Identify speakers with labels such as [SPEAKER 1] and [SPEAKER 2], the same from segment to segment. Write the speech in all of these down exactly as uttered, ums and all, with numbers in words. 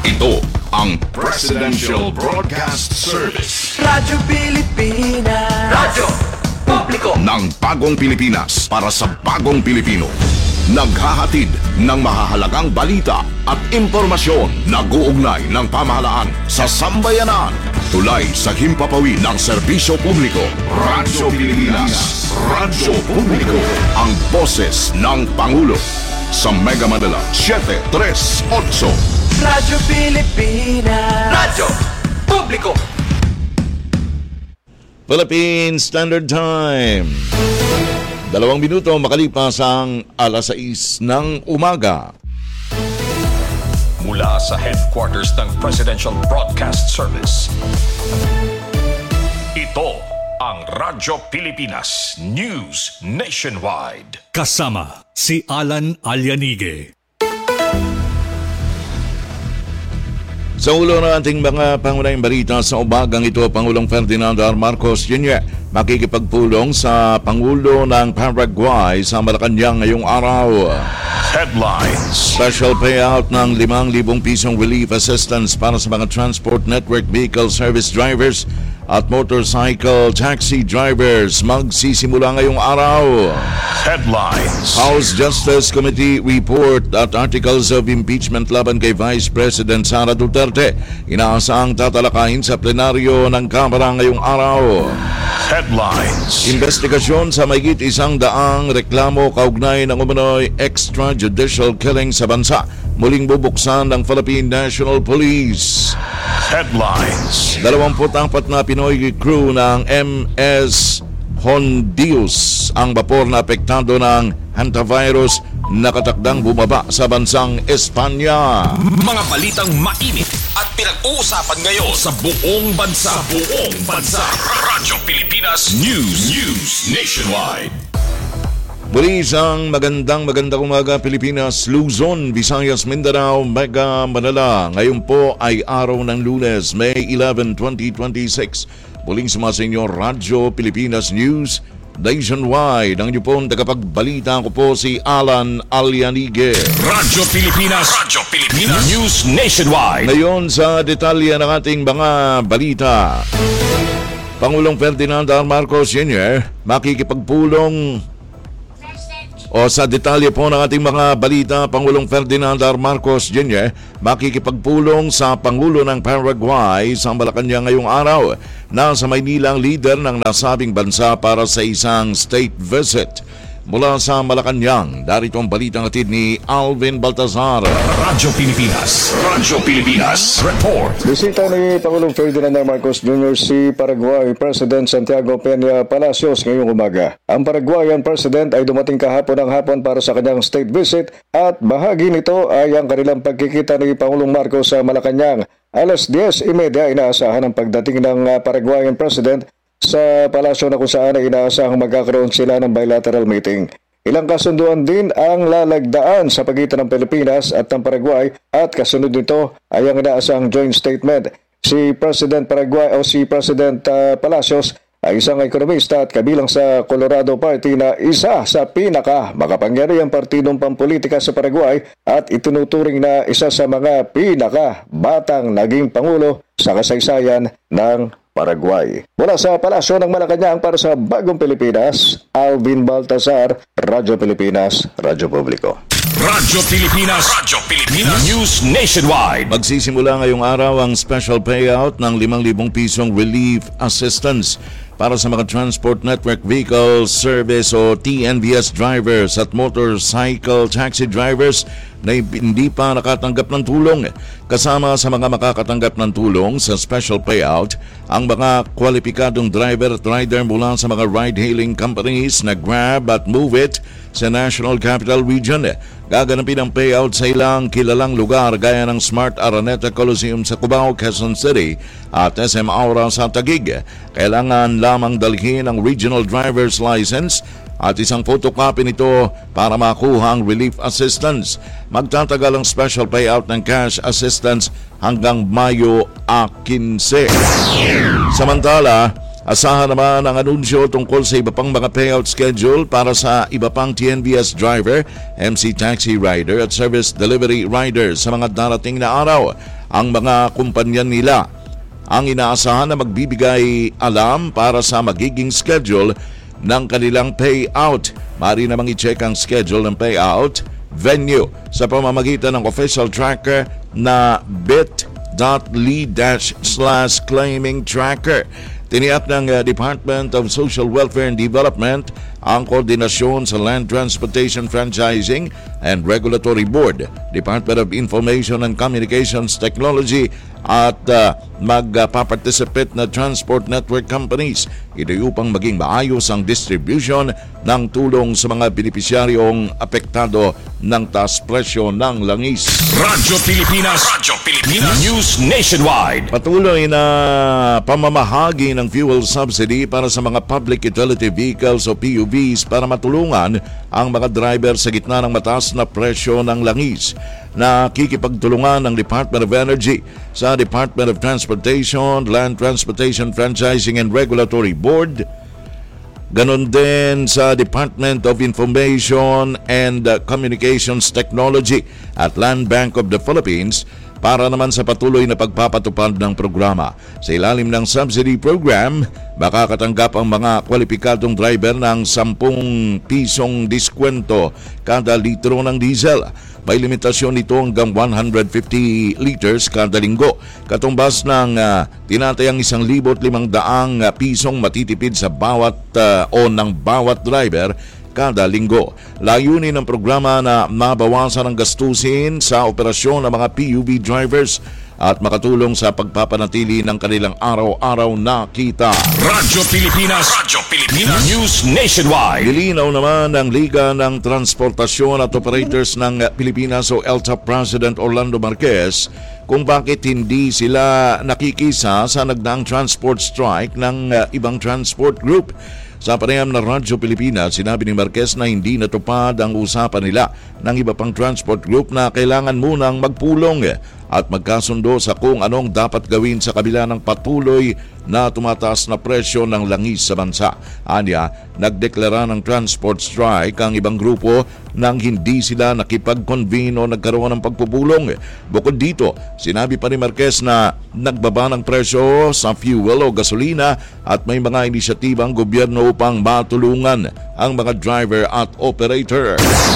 [SPEAKER 1] Ito ang Presidential Broadcast Service.
[SPEAKER 2] Radyo Pilipinas.
[SPEAKER 3] Radyo Publiko
[SPEAKER 1] ng bagong Pilipinas para sa bagong Pilipino. Naghahatid ng mahahalagang balita at impormasyon na guugnay ng pamahalaan sa sambayanan. Tulay sa himpapawid ng serbisyo publiko. Radyo Pilipinas. Radyo Publiko. Ang boses ng Pangulo. Sa Mega Manila, seven three eight.
[SPEAKER 2] Radyo Pilipinas.
[SPEAKER 3] Radyo Publiko.
[SPEAKER 4] Philippine Standard Time. Dalawang minuto makalipas ang alas sais ng umaga.
[SPEAKER 5] Mula sa headquarters ng Presidential Broadcast Service, ito ang Radyo Pilipinas News Nationwide.
[SPEAKER 6] Kasama si Alan Alianige.
[SPEAKER 4] Sa ulo ng ating mga pangunahing balita sa umagang ito, Pangulong Ferdinand R. Marcos Junior makikipagpulong sa Pangulo ng Paraguay sa Malacanang ngayong araw.
[SPEAKER 5] Headlines.
[SPEAKER 4] Special payout ng limang libong pisong relief assistance para sa mga transport network vehicle service drivers at motorcycle taxi drivers magsisimula ngayong araw.
[SPEAKER 5] Headlines.
[SPEAKER 4] House Justice Committee report at articles of impeachment laban kay Vice President Sara Duterte inaasahang tatalakayin sa plenaryo ng Kamara ngayong araw.
[SPEAKER 5] Headlines.
[SPEAKER 4] Investigasyon sa mahigit isang daang reklamo kaugnay ng umano'y extrajudicial killing sa bansa muling bubuksan ng Philippine National Police.
[SPEAKER 5] Headlines.
[SPEAKER 4] Dalawamput apat na Pinoy crew ng M S Hondius ang bapor na apektado ng hantavirus nakatakdang bumaba sa bansang Espanya.
[SPEAKER 5] Mga balitang mainit at pinag-uusapan ngayon sa buong bansa. Sa buong bansa. Radyo Pilipinas News. News Nationwide.
[SPEAKER 4] Muli isang magandang magandang umaga Pilipinas, Luzon, Visayas, Mindanao, Mega Manila. Ngayon po ay araw ng Lunes, May eleventh, twenty twenty-six. Muling sumasa inyo Radyo Pilipinas News Nationwide. Ang inyo pong tagapagbalita ko po si Alan Alianige.
[SPEAKER 5] Radyo Pilipinas. Radyo Pilipinas News Nationwide.
[SPEAKER 4] Ngayon sa detalye ng ating mga balita. Pangulong Ferdinand R. Marcos Junior makikipagpulong O sa detalye po ng ating mga balita, Pangulong Ferdinand R. Marcos Junior makikipagpulong sa Pangulo ng Paraguay sa Malacanang ngayong araw. Nasa Maynila ang leader ng nasabing bansa para sa isang state visit. Mula sa Malacanang, darito ang balitang hatid ni Alvin Baltazar.
[SPEAKER 5] Radyo Pilipinas. Radyo Pilipinas. Report.
[SPEAKER 7] Bisita ni Pangulong Ferdinand R. Marcos Junior si Paraguay President Santiago Peña Palacios ngayong umaga. Ang Paraguayan President ay dumating kahapon ng hapon para sa kanyang state visit at bahagi nito ay ang kanilang pagkikita ni Pangulong Marcos sa Malacanang. Alas diyes thirty inaasahan ang pagdating ng Paraguayan President sa palasyo na kung saan ay inaasahang magkakaroon sila ng bilateral meeting. Ilang kasunduan din ang lalagdaan sa pagitan ng Pilipinas at ng Paraguay at kasunod nito ay ang inaasahang joint statement. Si President Paraguay o si President uh, Palacios ay isang ekonomista at kabilang sa Colorado Party na isa sa pinaka makapangyarihang partidong pampolitika sa Paraguay at itinuturing na isa sa mga pinaka batang naging pangulo sa kasaysayan ng Paraguay. Mula sa Palasyo ng Malacanang para sa Bagong Pilipinas, Alvin Baltazar, Radyo Pilipinas, Radyo Publiko.
[SPEAKER 5] Radyo Pilipinas. Radyo Pilipinas News Nationwide.
[SPEAKER 4] Magsisimula ngayong araw ang special payout ng limang libong pisong relief assistance para sa mga Transport Network Vehicle Service o T N V S drivers at motorcycle taxi drivers na hindi pa nakatanggap ng tulong. Kasama sa mga makakatanggap ng tulong sa special payout, ang mga kwalipikadong driver at rider mula sa mga ride-hailing companies na Grab at Move It sa National Capital Region. Gaganapin ang payout sa ilang kilalang lugar gaya ng Smart Araneta Coliseum sa Cubao, Quezon City at S M Aura sa Taguig. Kailangan lamang dalhin ang regional driver's license at isang photocopy nito para makuha ang relief assistance. Magtatagal ang special payout ng cash assistance hanggang Mayo fifteen. Samantala, Asahan naman ang anunsyo tungkol sa iba pang mga payout schedule para sa iba pang T N V S driver, M C taxi rider at service delivery rider sa mga darating na araw. Ang mga kumpanya nila ang inaasahan na magbibigay alam para sa magiging schedule ng kanilang payout. Maaari namang i-check ang schedule ng payout venue sa pamamagitan ng official tracker na bit.ly dash slash claiming tracker. Tiniyak ng uh, Department of Social Welfare and Development ang koordinasyon sa Land Transportation Franchising and Regulatory Board, Department of Information and Communications Technology at uh, magpaparticipate na transport network companies. Ito upang maging maayos ang distribution ng tulong sa mga benepisyaryong apektado ng taas presyo ng langis.
[SPEAKER 5] Radyo Pilipinas, Radyo Pilipinas, News Nationwide.
[SPEAKER 4] Patuloy na pamamahagi ng fuel subsidy para sa mga public utility vehicles o P U Vs para matulungan ang mga driver sa gitna ng mataas na presyo ng langis. Nakikipagtulungan ng Department of Energy sa Department of Transportation, Land Transportation Franchising and Regulatory Board, ganon din sa Department of Information and Communications Technology at Land Bank of the Philippines para naman sa patuloy na pagpapatupad ng programa. Sa ilalim ng subsidy program, makakatanggap ang mga kwalipikadong driver ng sampung pisong diskwento kada litro ng diesel. May limitasyon nito hanggang one hundred fifty liters kada linggo. Katumbas ng uh, tinatayang isang libot limang daang uh, pisong matitipid sa bawat uh, o ng bawat driver kada linggo. Layunin ng programa na mabawasan ang gastusin sa operasyon ng mga P U V drivers at makatulong sa pagpapanatili ng kanilang araw-araw na kita.
[SPEAKER 5] Radyo Pilipinas, Radyo Pilipinas, News Nationwide.
[SPEAKER 4] Nilinaw naman ng Liga ng Transportasyon at Operators ng Pilipinas o L T A P President Orlando Marquez kung bakit hindi sila nakikisa sa nagdaang transport strike ng uh, ibang transport group. Sa panayam ng Radyo Pilipinas, sinabi ni Marquez na hindi natupad ang usapan nila ng iba pang transport group na kailangan munang magpulong at magkasundo sa kung anong dapat gawin sa kabila ng patuloy na tumataas na presyo ng langis sa bansa. Anya, nagdeklara ng transport strike ang ibang grupo nang hindi sila nakipag-convene o nagkaroon ng pagpupulong. Bukod dito, sinabi pa ni Marquez na nagbaba ng presyo sa fuel o gasolina at may mga inisyatibang gobyerno upang matulungan ang mga driver at operator.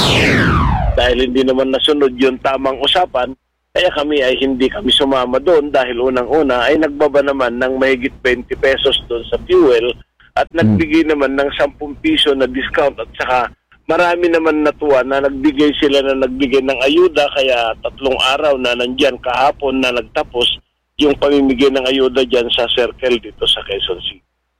[SPEAKER 8] Dahil hindi naman nasunod yung tamang usapan, kaya kami ay hindi kami sumama doon dahil unang-una ay nagbaba naman ng mahigit twenty pesos doon sa fuel at nagbigay naman ng ten piso na discount at saka marami naman natuwa na nagbigay sila na nagbigay ng ayuda kaya tatlong araw na nandyan kahapon na nagtapos yung pamimigay ng ayuda dyan sa circle dito sa Quezon City.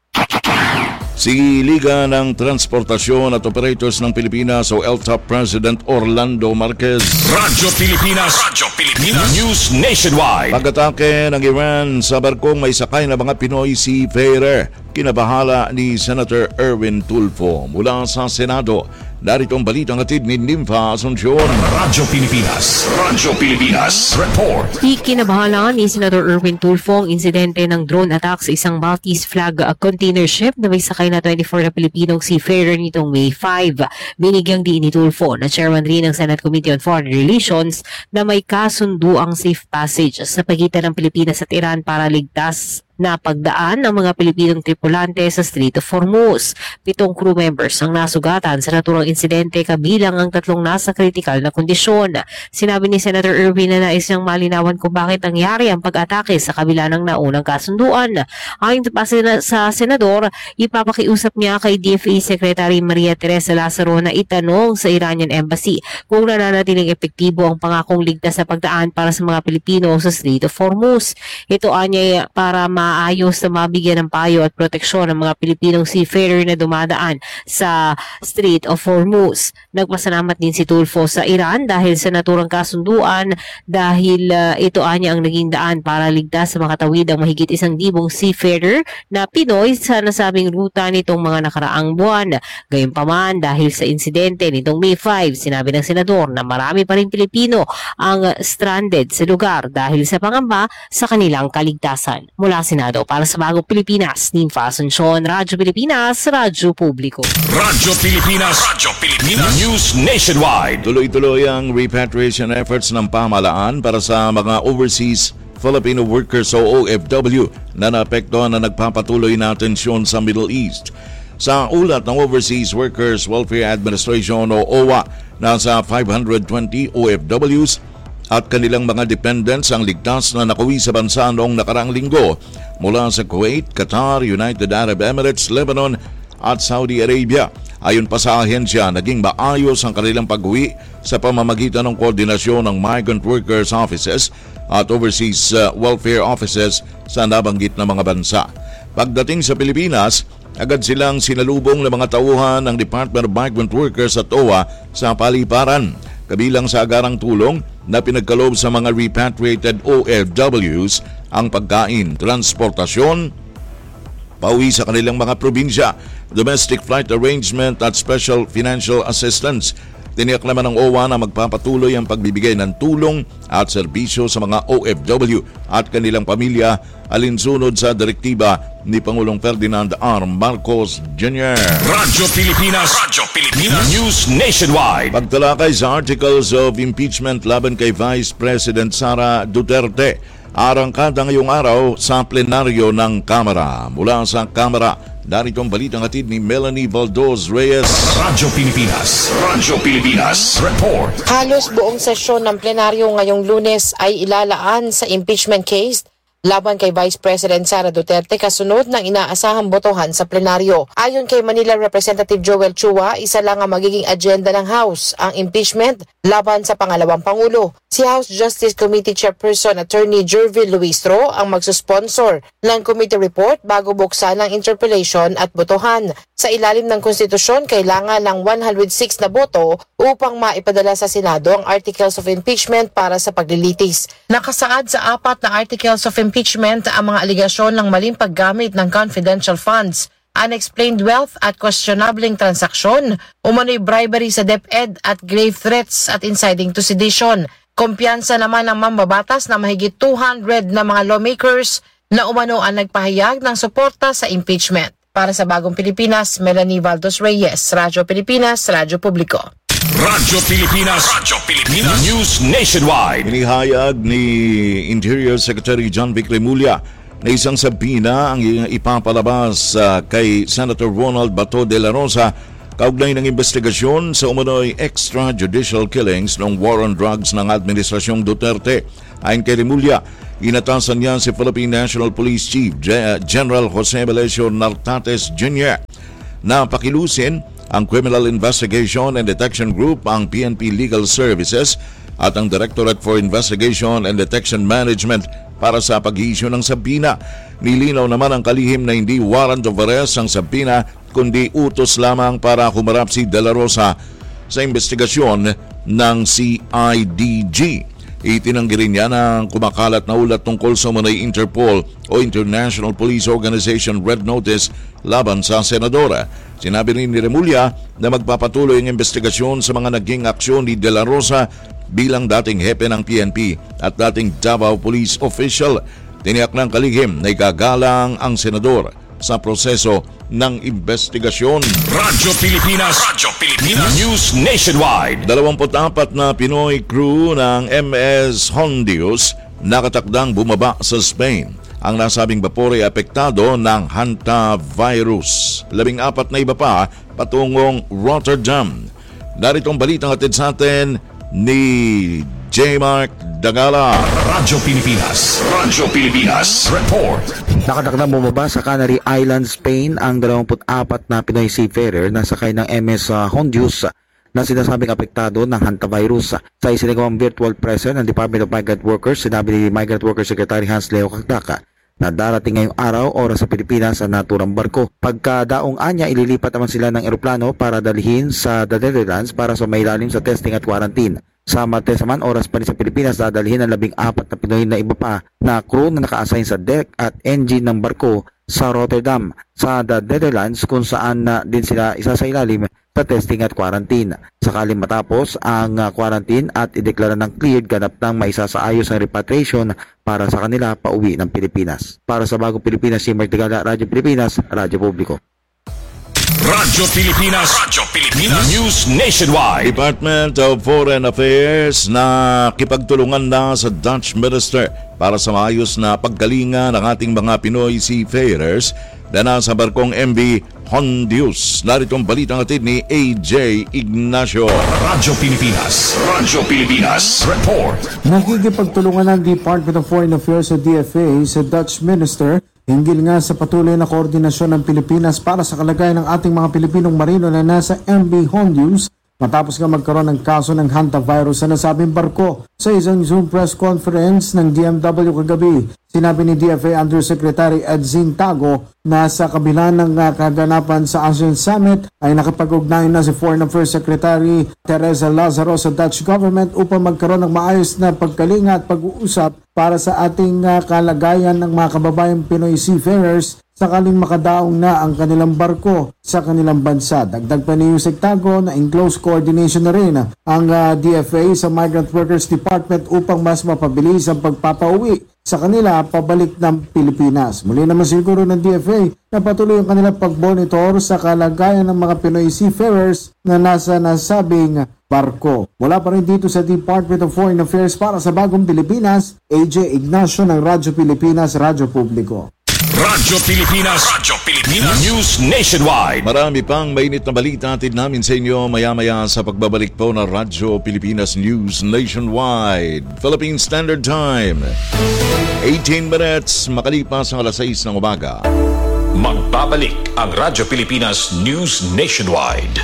[SPEAKER 4] Si Liga ng Transportasyon at Operators ng Pilipinas o L T A P President Orlando Marquez.
[SPEAKER 5] Radyo Pilipinas, Radyo Pilipinas, News Nationwide.
[SPEAKER 4] Pag-atake ng Iran sa barkong may sakay na mga Pinoy seafarer, kinabahala ni Senator Erwin Tulfo mula sa Senado. Narito ang balitang hatid ni Nympha Asuncion.
[SPEAKER 5] Radyo Pilipinas, Radyo Pilipinas, report.
[SPEAKER 9] Ikinabahala ni Senator Erwin Tulfo ang insidente ng drone attack sa isang Maltese flag container ship na may sakay na twenty-four na Pilipinong seafarer nitong May five. Binigyang diin ni Tulfo na chairman rin ng Senate Committee on Foreign Relations na may kasundo ang safe passage sa pagitan ng Pilipinas at Iran para ligtas na pagdaan ng mga Pilipinong tripulante sa Strait of Hormuz. Pitong crew members ang nasugatan sa naturang insidente kabilang ang tatlong nasa kritikal na kondisyon. Sinabi ni Senator Erwin na nais niyang malinawan kung bakit nangyari ang pag-atake sa kabila ng naunang kasunduan. Ayon pa sa senador, ipapakiusap niya kay D F A Secretary Maria Teresa Lazaro na itanong sa Iranian Embassy kung nananatiling epektibo ang pangakong ligtas na pagdaan para sa mga Pilipino sa Strait of Hormuz. Ito anya para ma maayos na mabigyan ng payo at proteksyon ng mga Pilipinong seafarer na dumadaan sa Strait of Hormuz. Nagpasalamat din si Tulfo sa Iran dahil sa naturang kasunduan dahil uh, ito anya ang naging daan para ligtas sa makatawid ang mahigit isang libong seafarer na Pinoy sa nasabing ruta nitong mga nakaraang buwan. Gayunpaman, dahil sa insidente nitong May five, sinabi ng senador na marami pa rin Pilipino ang stranded sa lugar dahil sa pangamba sa kanilang kaligtasan. Mula sa Senado. Para sa Bagong Pilipinas, Ninfa Asuncion, Radyo Pilipinas, Radyo Publiko.
[SPEAKER 5] Radyo Pilipinas, Radyo Pilipinas, News Nationwide.
[SPEAKER 4] Tuloy-tuloy ang repatriation efforts ng pamahalaan para sa mga overseas Filipino workers o O F W na naapektuhan na nagpapatuloy na tensyon sa Middle East. Sa ulat ng Overseas Workers Welfare Administration o O W A, nasa five hundred twenty O F Ws at kanilang mga dependents ang ligtas na nakuwi sa bansa noong nakaraang linggo mula sa Kuwait, Qatar, United Arab Emirates, Lebanon at Saudi Arabia. Ayon pa sa ahensya, naging maayos ang kanilang pag-uwi sa pamamagitan ng koordinasyon ng Migrant Workers Offices at Overseas uh, Welfare Offices sa nabanggit na mga bansa. Pagdating sa Pilipinas, agad silang sinalubong ng mga tauhan ng Department of Migrant Workers at O W A sa paliparan, kabilang sa agarang tulong na pinagkaloob sa mga repatriated O F Ws ang pagkain, transportasyon, pauwi sa kanilang mga probinsya, domestic flight arrangement at special financial assistance. Tiniyak naman ng O W A na magpapatuloy ang pagbibigay ng tulong at serbisyo sa mga O F W at kanilang pamilya alinsunod sa direktiba ni Pangulong Ferdinand R. Marcos Junior
[SPEAKER 5] Radyo Pilipinas, Radyo Pilipinas, News Nationwide.
[SPEAKER 4] Pagtalakay sa articles of impeachment laban kay Vice President Sara Duterte, arangkada ngayong araw sa plenaryo ng Kamara. Mula sa Kamara, narito ang balitang hatid ni Melanie Valdos Reyes.
[SPEAKER 5] Radyo Pilipinas, Radyo Pilipinas, report.
[SPEAKER 10] Halos buong sesyon ng plenaryo ngayong Lunes ay ilalaan sa impeachment case laban kay Vice President Sara Duterte kasunod ng inaasahang botohan sa plenaryo. Ayon kay Manila Representative Joel Chua, isa lang ang magiging agenda ng House, ang impeachment laban sa pangalawang Pangulo. Si House Justice Committee Chairperson Attorney Jervil Luistro ang magsusponsor ng committee report bago buksan ang interpellation at botohan. Sa ilalim ng konstitusyon, kailangan ng one hundred six na boto upang maipadala sa Senado ang Articles of Impeachment para sa paglilitis. Nakasaad sa apat na Articles of Impeachment ang mga aligasyon ng maling paggamit ng confidential funds, unexplained wealth at questionabling transaksyon, umano'y bribery sa DepEd at grave threats at inciting to sedition. Kumpiyansa naman ng mambabatas na mahigit two hundred na mga lawmakers na umano ang nagpahayag ng suporta sa impeachment. Para sa Bagong Pilipinas, Melanie Valdos Reyes, Radyo Pilipinas, Radyo Publiko.
[SPEAKER 5] Radyo Pilipinas, Radyo Pilipinas, News Nationwide.
[SPEAKER 4] Inihayag ni Interior Secretary John Vic Remulla na isang sabina ang ipapalabas uh, kay Senator Ronald Bato de la Rosa kaugnay ng investigasyon sa umano'y extrajudicial killings ng war on drugs ng Administrasyong Duterte. Ayon kay Remulla, inatasan niya si Philippine National Police Chief General Jose Valesio Nartates Junior na pakilusin ang Criminal Investigation and Detection Group, ang P N P Legal Services at ang Directorate for Investigation and Detection Management para sa pag-iisyu ng sabina. Nilinaw naman ang kalihim na hindi warrant of arrest ang sabina kundi utos lamang para humarap si De La Rosa sa investigasyon ng C I D G. Itinanggi rin niya ng kumakalat na ulat tungkol sa umunay Interpol o International Police Organization Red Notice laban sa senadora. Sinabi rin ni Remulla na magpapatuloy ang investigasyon sa mga naging aksyon ni De La Rosa bilang dating hepe ng P N P at dating Davao Police official. Tiniyak ng kalihim na igagalang ang senador sa proseso ng investigasyon.
[SPEAKER 5] Radyo Pilipinas, Radyo Pilipinas, News Nationwide.
[SPEAKER 4] dalawampu't apat na Pinoy crew ng M S Hondios nakatakdang bumaba sa Spain. Ang nasabing bapor ay apektado ng hantavirus. Labing apat na iba pa patungong Rotterdam. Narito ang balitang hatid sa atin ni J. Mark Dagala.
[SPEAKER 5] Radyo Pilipinas, Radyo Pilipinas, report.
[SPEAKER 11] Nakatakdang bumaba sa Canary Islands, Spain ang dalawampu't apat na Pinoy seafarer na sakay ng M S Hondios na sinasabing apektado ng hantavirus. Sa isinagawang virtual presser ng Department of Migrant Workers, sinabi ni Migrant Workers Secretary Hans Leo Cagdaca na darating ngayong araw oras sa Pilipinas ang naturang barko. Pagkadaong anya, ililipat naman sila ng eroplano para dalhin sa the Netherlands para sumailalim sa testing at quarantine. Sa Martes naman, oras pa rin sa Pilipinas, dadalhin ang labing apat na Pinoy na iba pa na crew na naka-assign sa deck at engine ng barko sa Rotterdam sa the Netherlands kung saan uh, din sila isasailalim sa testing at quarantine. Sakaling matapos ang uh, quarantine at ideklara ng cleared, ganap nang maisasaayos ang repatriation para sa kanila pauwi ng Pilipinas. Para sa Bagong Pilipinas, si Mark Degala, Radyo Pilipinas, Radyo Publiko.
[SPEAKER 5] Radyo Pilipinas, Radyo Pilipinas, News Nationwide.
[SPEAKER 4] Department of Foreign Affairs na kipagtulungan na sa Dutch Minister para sa maayos na paggalinga ng ating mga Pinoy seafarers na nasa barkong M V Hondius. Narito ang balitang atid ni A J Ignacio.
[SPEAKER 5] Radyo Pilipinas, Radyo Pilipinas, report.
[SPEAKER 12] Nakikipagtulungan ng Department of Foreign Affairs o D F A sa Dutch Minister hinggil nga sa patuloy na koordinasyon ng Pilipinas para sa kalagayan ng ating mga Pilipinong marino na nasa M V Hondius matapos nga magkaroon ng kaso ng hantavirus sa nasabing barko. Sa isang Zoom press conference ng D M W kagabi, sinabi ni D F A Undersecretary Edzin Tago na sa kabila ng uh, kaganapan sa ASEAN Summit ay nakipag-ugnayan na si Foreign Affairs Secretary Teresa Lazaro sa Dutch government upang magkaroon ng maayos na pagkalinga at pag-uusap para sa ating uh, kalagayan ng mga kababayang Pinoy seafarers sakaling makadaong na ang kanilang barko sa kanilang bansa. Dagdag pa ni Yusek Tago na in close coordination na rin ang uh, D F A sa Migrant Workers Department upang mas mapabilis ang pagpapauwi sa kanila pabalik ng Pilipinas. Muli naman siguro ng D F A na patuloy ang kanilang pag-monitor sa kalagayan ng mga Pinoy seafarers na nasa nasabing barko. Wala pa rin dito sa Department of Foreign Affairs para sa Bagong Pilipinas, A J Ignacio ng Radyo Pilipinas, Radyo Publiko.
[SPEAKER 5] Radyo Pilipinas, Radyo Pilipinas, News Nationwide.
[SPEAKER 4] Marami pang mainit na balita atid namin sa inyo maya-maya sa pagbabalik po ng Radyo Pilipinas News Nationwide. Philippine Standard Time, eighteen minutes makalipas ang alas sais ng umaga.
[SPEAKER 5] Magbabalik ang Radyo Pilipinas News Nationwide.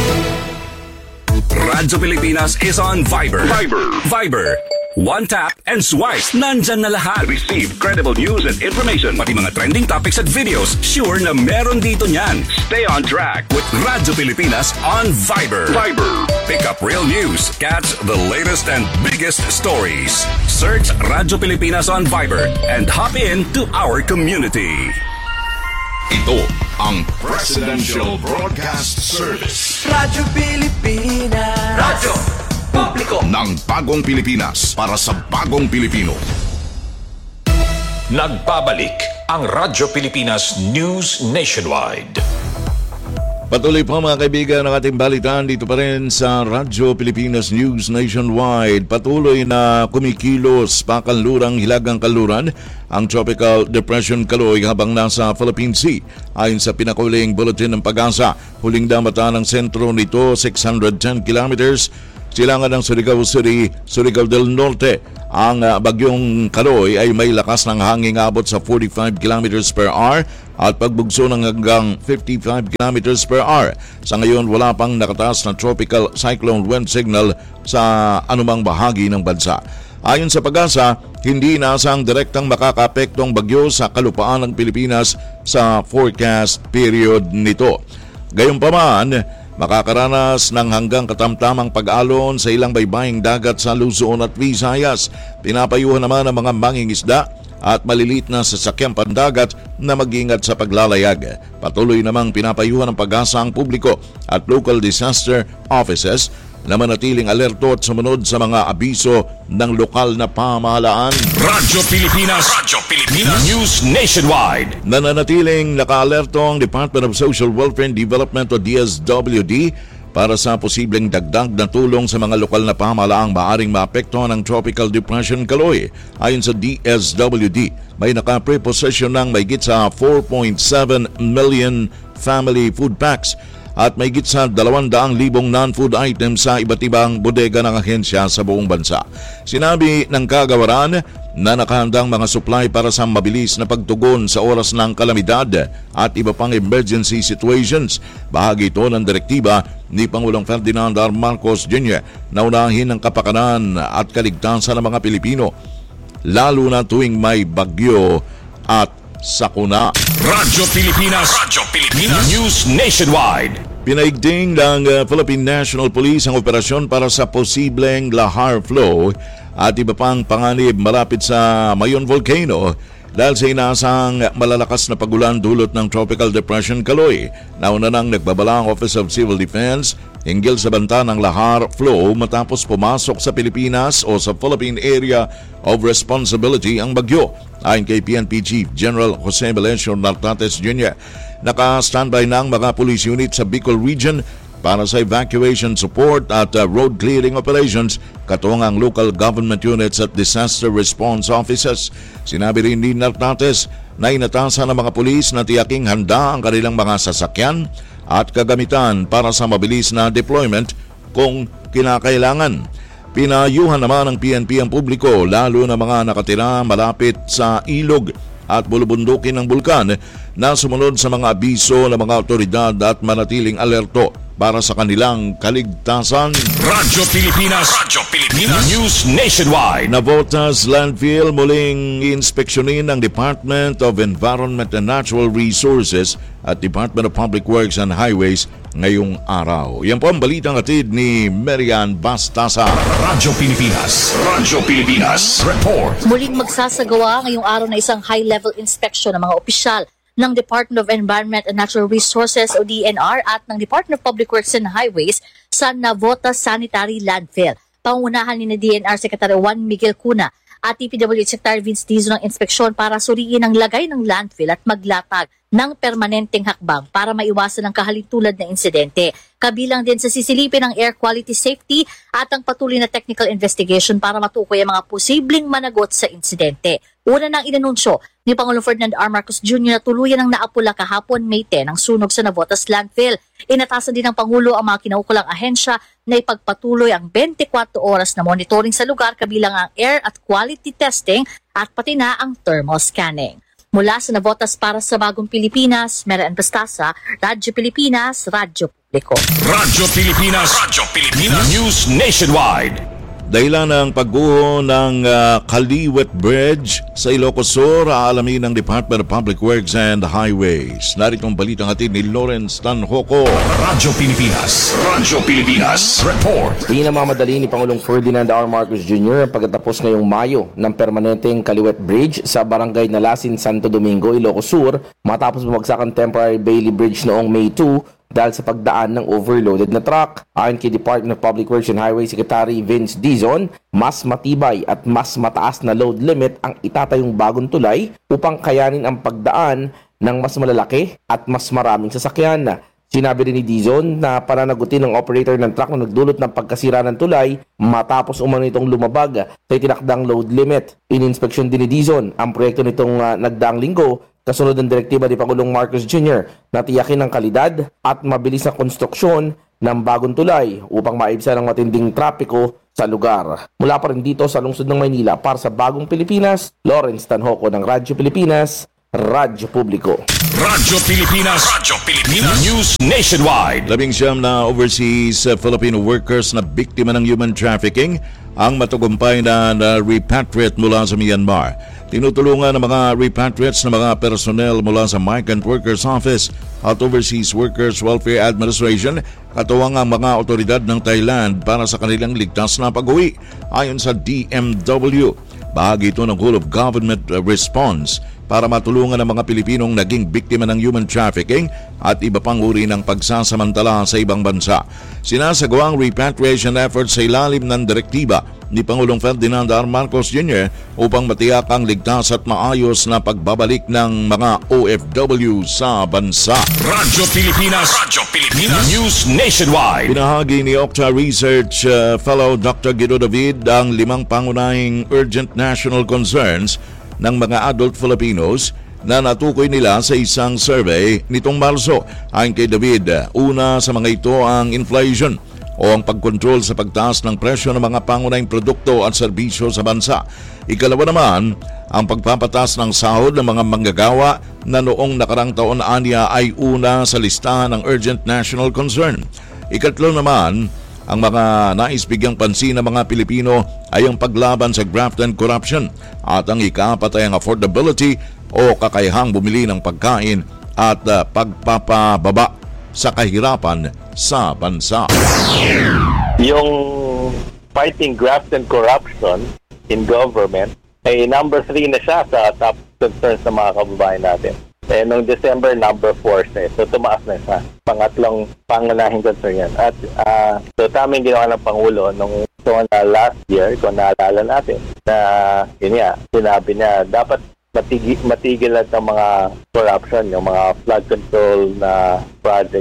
[SPEAKER 5] Radyo Pilipinas is on Viber. Viber. Viber. One tap and swipe. Nandyan na lahat. Receive credible news and information. Pati mga trending topics at videos. Sure na meron dito niyan. Stay on track with Radyo Pilipinas on Viber. Viber. Pick up real news. Catch the latest and biggest stories. Search Radyo Pilipinas on Viber and hop in to our community.
[SPEAKER 1] Ito ang Presidential Broadcast Service.
[SPEAKER 2] Radyo Pilipinas.
[SPEAKER 3] Radyo Publiko
[SPEAKER 1] ng Bagong Pilipinas para sa Bagong Pilipino.
[SPEAKER 5] Nagbabalik ang Radyo Pilipinas News Nationwide.
[SPEAKER 4] Patuloy po mga kaibigan ng ating balitaan dito pa rin sa Radyo Pilipinas News Nationwide. Patuloy na kumikilos pakanlurang hilagang kanluran ang Tropical Depression Kaloy habang nasa Philippine Sea. Ayon sa pinakuling bulletin ng Pag-asa, huling damata ng sentro nito six hundred ten kilometers silangan ng Surigao City, Surigao del Norte. Ang uh, bagyong Kaloy ay may lakas ng hangin abot sa forty-five kilometers per hour at pagbugso ng hanggang fifty-five kilometers per hour. Sa ngayon, wala pang nakataas na tropical cyclone wind signal sa anumang bahagi ng bansa. Ayon sa Pag-asa, hindi inaasang direktang makakaapekto ang bagyo sa kalupaan ng Pilipinas sa forecast period nito. Gayunpaman, makakaranas ng hanggang katamtamang pag-alon sa ilang baybaying dagat sa Luzon at Visayas. Pinapayuhan naman ang mga mangingisda at maliliit na sasakyang pandagat na mag-ingat sa paglalayag. Patuloy namang pinapayuhan ng Pag-asa ang publiko at local disaster offices na manatiling alerto at sumunod sa mga abiso ng lokal na pamahalaan.
[SPEAKER 5] Radyo Pilipinas, Radyo Pilipinas News Nationwide.
[SPEAKER 4] Nananatiling naka-alerto ang Department of Social Welfare and Development o D S W D para sa posibleng dagdag na tulong sa mga lokal na pamahalaang maaring maapektuhan ng Tropical Depression Kaloy. Ayon sa D S W D, may naka-prepossession ng mahigit sa four point seven million family food packs at may higit sa dalawang daang libong non-food items sa iba't ibang bodega ng ahensya sa buong bansa. Sinabi ng kagawaran na nakahandang mga supply para sa mabilis na pagtugon sa oras ng kalamidad at iba pang emergency situations. Bahagi ito ng direktiba ni Pangulong Ferdinand R. Marcos Junior na unahin ang kapakanan at kaligtasan ng mga Pilipino, lalo na tuwing may bagyo at sakuna.
[SPEAKER 5] Radyo Pilipinas, Radyo Pilipinas News Nationwide.
[SPEAKER 4] Pinaigting ng uh, Philippine National Police ang operasyon para sa posibleng lahar flow at iba pang panganib malapit sa Mayon Volcano. Dahil sa inaasang malalakas na pagulan dulot ng Tropical Depression Kaloy, nauna nang nagbabala ang Office of Civil Defense hinggil sa banta ng lahar flow matapos pumasok sa Pilipinas o sa Philippine Area of Responsibility ang bagyo. Ayon kay P N P Chief General Jose Valencio Nartates Junior, naka-standby na ang mga police unit sa Bicol Region para sa evacuation support at uh, road clearing operations, katuwang ang local government units at disaster response offices. Sinabi rin ni Nartates na inatasan ng mga pulis na tiyaking handa ang kanilang mga sasakyan at kagamitan para sa mabilis na deployment kung kinakailangan. Pinayuhan naman ng P N P ang publiko, lalo na mga nakatira malapit sa ilog at bulubundukin ng bulkan, na sumunod sa mga abiso ng mga otoridad at manatiling alerto para sa kanilang kaligtasan.
[SPEAKER 5] Radyo Pilipinas, Radyo Pilipinas, News Nationwide.
[SPEAKER 4] Navotas Landfill muling inspeksyonin ng Department of Environment and Natural Resources at Department of Public Works and Highways ngayong araw. Yan po ang balitang hatid ni Marian Bastasa.
[SPEAKER 5] Radyo Pilipinas, Radyo Pilipinas, report.
[SPEAKER 13] Muling magsasagawa ngayong araw na isang high-level inspection ng mga opisyal ng Department of Environment and Natural Resources o D N R at ng Department of Public Works and Highways sa Navotas Sanitary Landfill. Pangunahan ni na D N R Secretary Juan Miguel Cuna at T P W Secretary Vince Dizon ng inspeksyon para suriin ang lagay ng landfill at maglatag ng permanenteng hakbang para maiwasan ang kahalintulad na insidente. Kabilang din sa sisilipin ng air quality safety at ang patuloy na technical investigation para matukoy ang mga posibleng managot sa insidente. Una nang inanunsyo ni Pangulong Ferdinand R. Marcos Junior na tuluyan ang naapula kahapon May ten ang sunog sa Navotas Landfill. Inatasan din ng Pangulo ang mga kinaukulang ahensya na ipagpatuloy ang twenty-four oras na monitoring sa lugar, kabilang ang air at quality testing at pati na ang thermal scanning. Mula sa Navotas para sa Bagong Pilipinas, Marian Bastasa, Radyo Pilipinas, Radyo Publiko.
[SPEAKER 5] Radyo Pilipinas, Radyo Pilipinas, News Nationwide.
[SPEAKER 4] Dahilan ng pagguho ng uh, Kaliwet Bridge sa Ilocos Sur, aalamin ng Department of Public Works and Highways. Narito ang balitang hatid ni Lawrence Tanhoco.
[SPEAKER 5] Radyo Pilipinas, Radyo Pilipinas, report.
[SPEAKER 14] Di na mamadali ni Pangulong Ferdinand R. Marcos Junior pagkatapos ngayong Mayo ng permanenteng Kaliwet Bridge sa barangay Nalasin, Santo Domingo, Ilocos Sur, matapos bumagsak ang temporary Bailey Bridge noong May two dahil sa pagdaan ng overloaded na truck. Ayon kay Department of Public Works and Highways Secretary Vince Dizon, mas matibay at mas mataas na load limit ang itatayong bagong tulay upang kayanin ang pagdaan ng mas malalaki at mas maraming sasakyan. Sinabi rin ni Dizon na pananagutin ng operator ng truck na nagdulot ng pagkasira ng tulay matapos umano itong lumabag sa itinakdang load limit. Ininspeksyon din ni Dizon ang proyekto nitong uh, nagdaang linggo kasunod ng direktiba ni Pangulong Marcos Junior na tiyakin ang kalidad at mabilis na konstruksyon ng bagong tulay upang maibsan ang matinding trapiko sa lugar. Mula pa rin dito sa lungsod ng Maynila para sa Bagong Pilipinas, Lawrence Tanhoco ng Radyo Pilipinas, Radyo Publiko.
[SPEAKER 5] Radyo Pilipinas, Radyo Pilipinas, News Nationwide.
[SPEAKER 4] Labing siyam na overseas uh, Filipino workers na biktima ng human trafficking ang matagumpay na, na repatriate mula sa Myanmar. Tinutulungan ng mga repatriates na mga personnel mula sa Migrant Workers Office at Overseas Workers Welfare Administration, katuwang ang mga otoridad ng Thailand para sa kanilang ligtas na pag-uwi. Ayon sa D M W, bahagi ito ng whole of government response para matulungan ang mga Pilipinong naging biktima ng human trafficking at iba pang uri ng pagsasamantala sa ibang bansa. Sinasagawa ang repatriation efforts sa ilalim ng direktiba ni Pangulong Ferdinand R. Marcos Junior upang matiyak ang ligtas at maayos na pagbabalik ng mga O F W sa bansa.
[SPEAKER 5] Radyo Pilipinas, Radyo Pilipinas, News Nationwide.
[SPEAKER 4] Pinahagi ni Okta Research uh, Fellow Doctor Guido David ang limang pangunahing urgent national concerns ng mga adult Filipinos na natukoy nila sa isang survey nitong Marso. Ayon kay David, una sa mga ito ang inflation o ang pagkontrol sa pagtaas ng presyo ng mga pangunahing produkto at serbisyo sa bansa. Ikalawa naman, ang pagpapataas ng sahod ng mga manggagawa na noong nakarang taon anya ay una sa listahan ng urgent national concern. Ikatlo naman, ang mga nais bigyang pansin ng mga Pilipino ay ang paglaban sa graft and corruption, at ang ikapat ay ang affordability o kakayahang bumili ng pagkain at uh, pagpapababa sa kahirapan sa bansa.
[SPEAKER 8] Yung fighting graft and corruption in government
[SPEAKER 15] ay number three na siya sa top concerns ng mga kababayan natin. Eh, noong December, number four siya. So, tumaas na siya. Pangatlong pangunahing concern yan. At uh, so, tamang ginawa ng Pangulo nung so, na last year, kung naalala natin, na yun nga, sinabi niya, dapat matigil, matigil at ng mga corruption, yung mga flood control na project.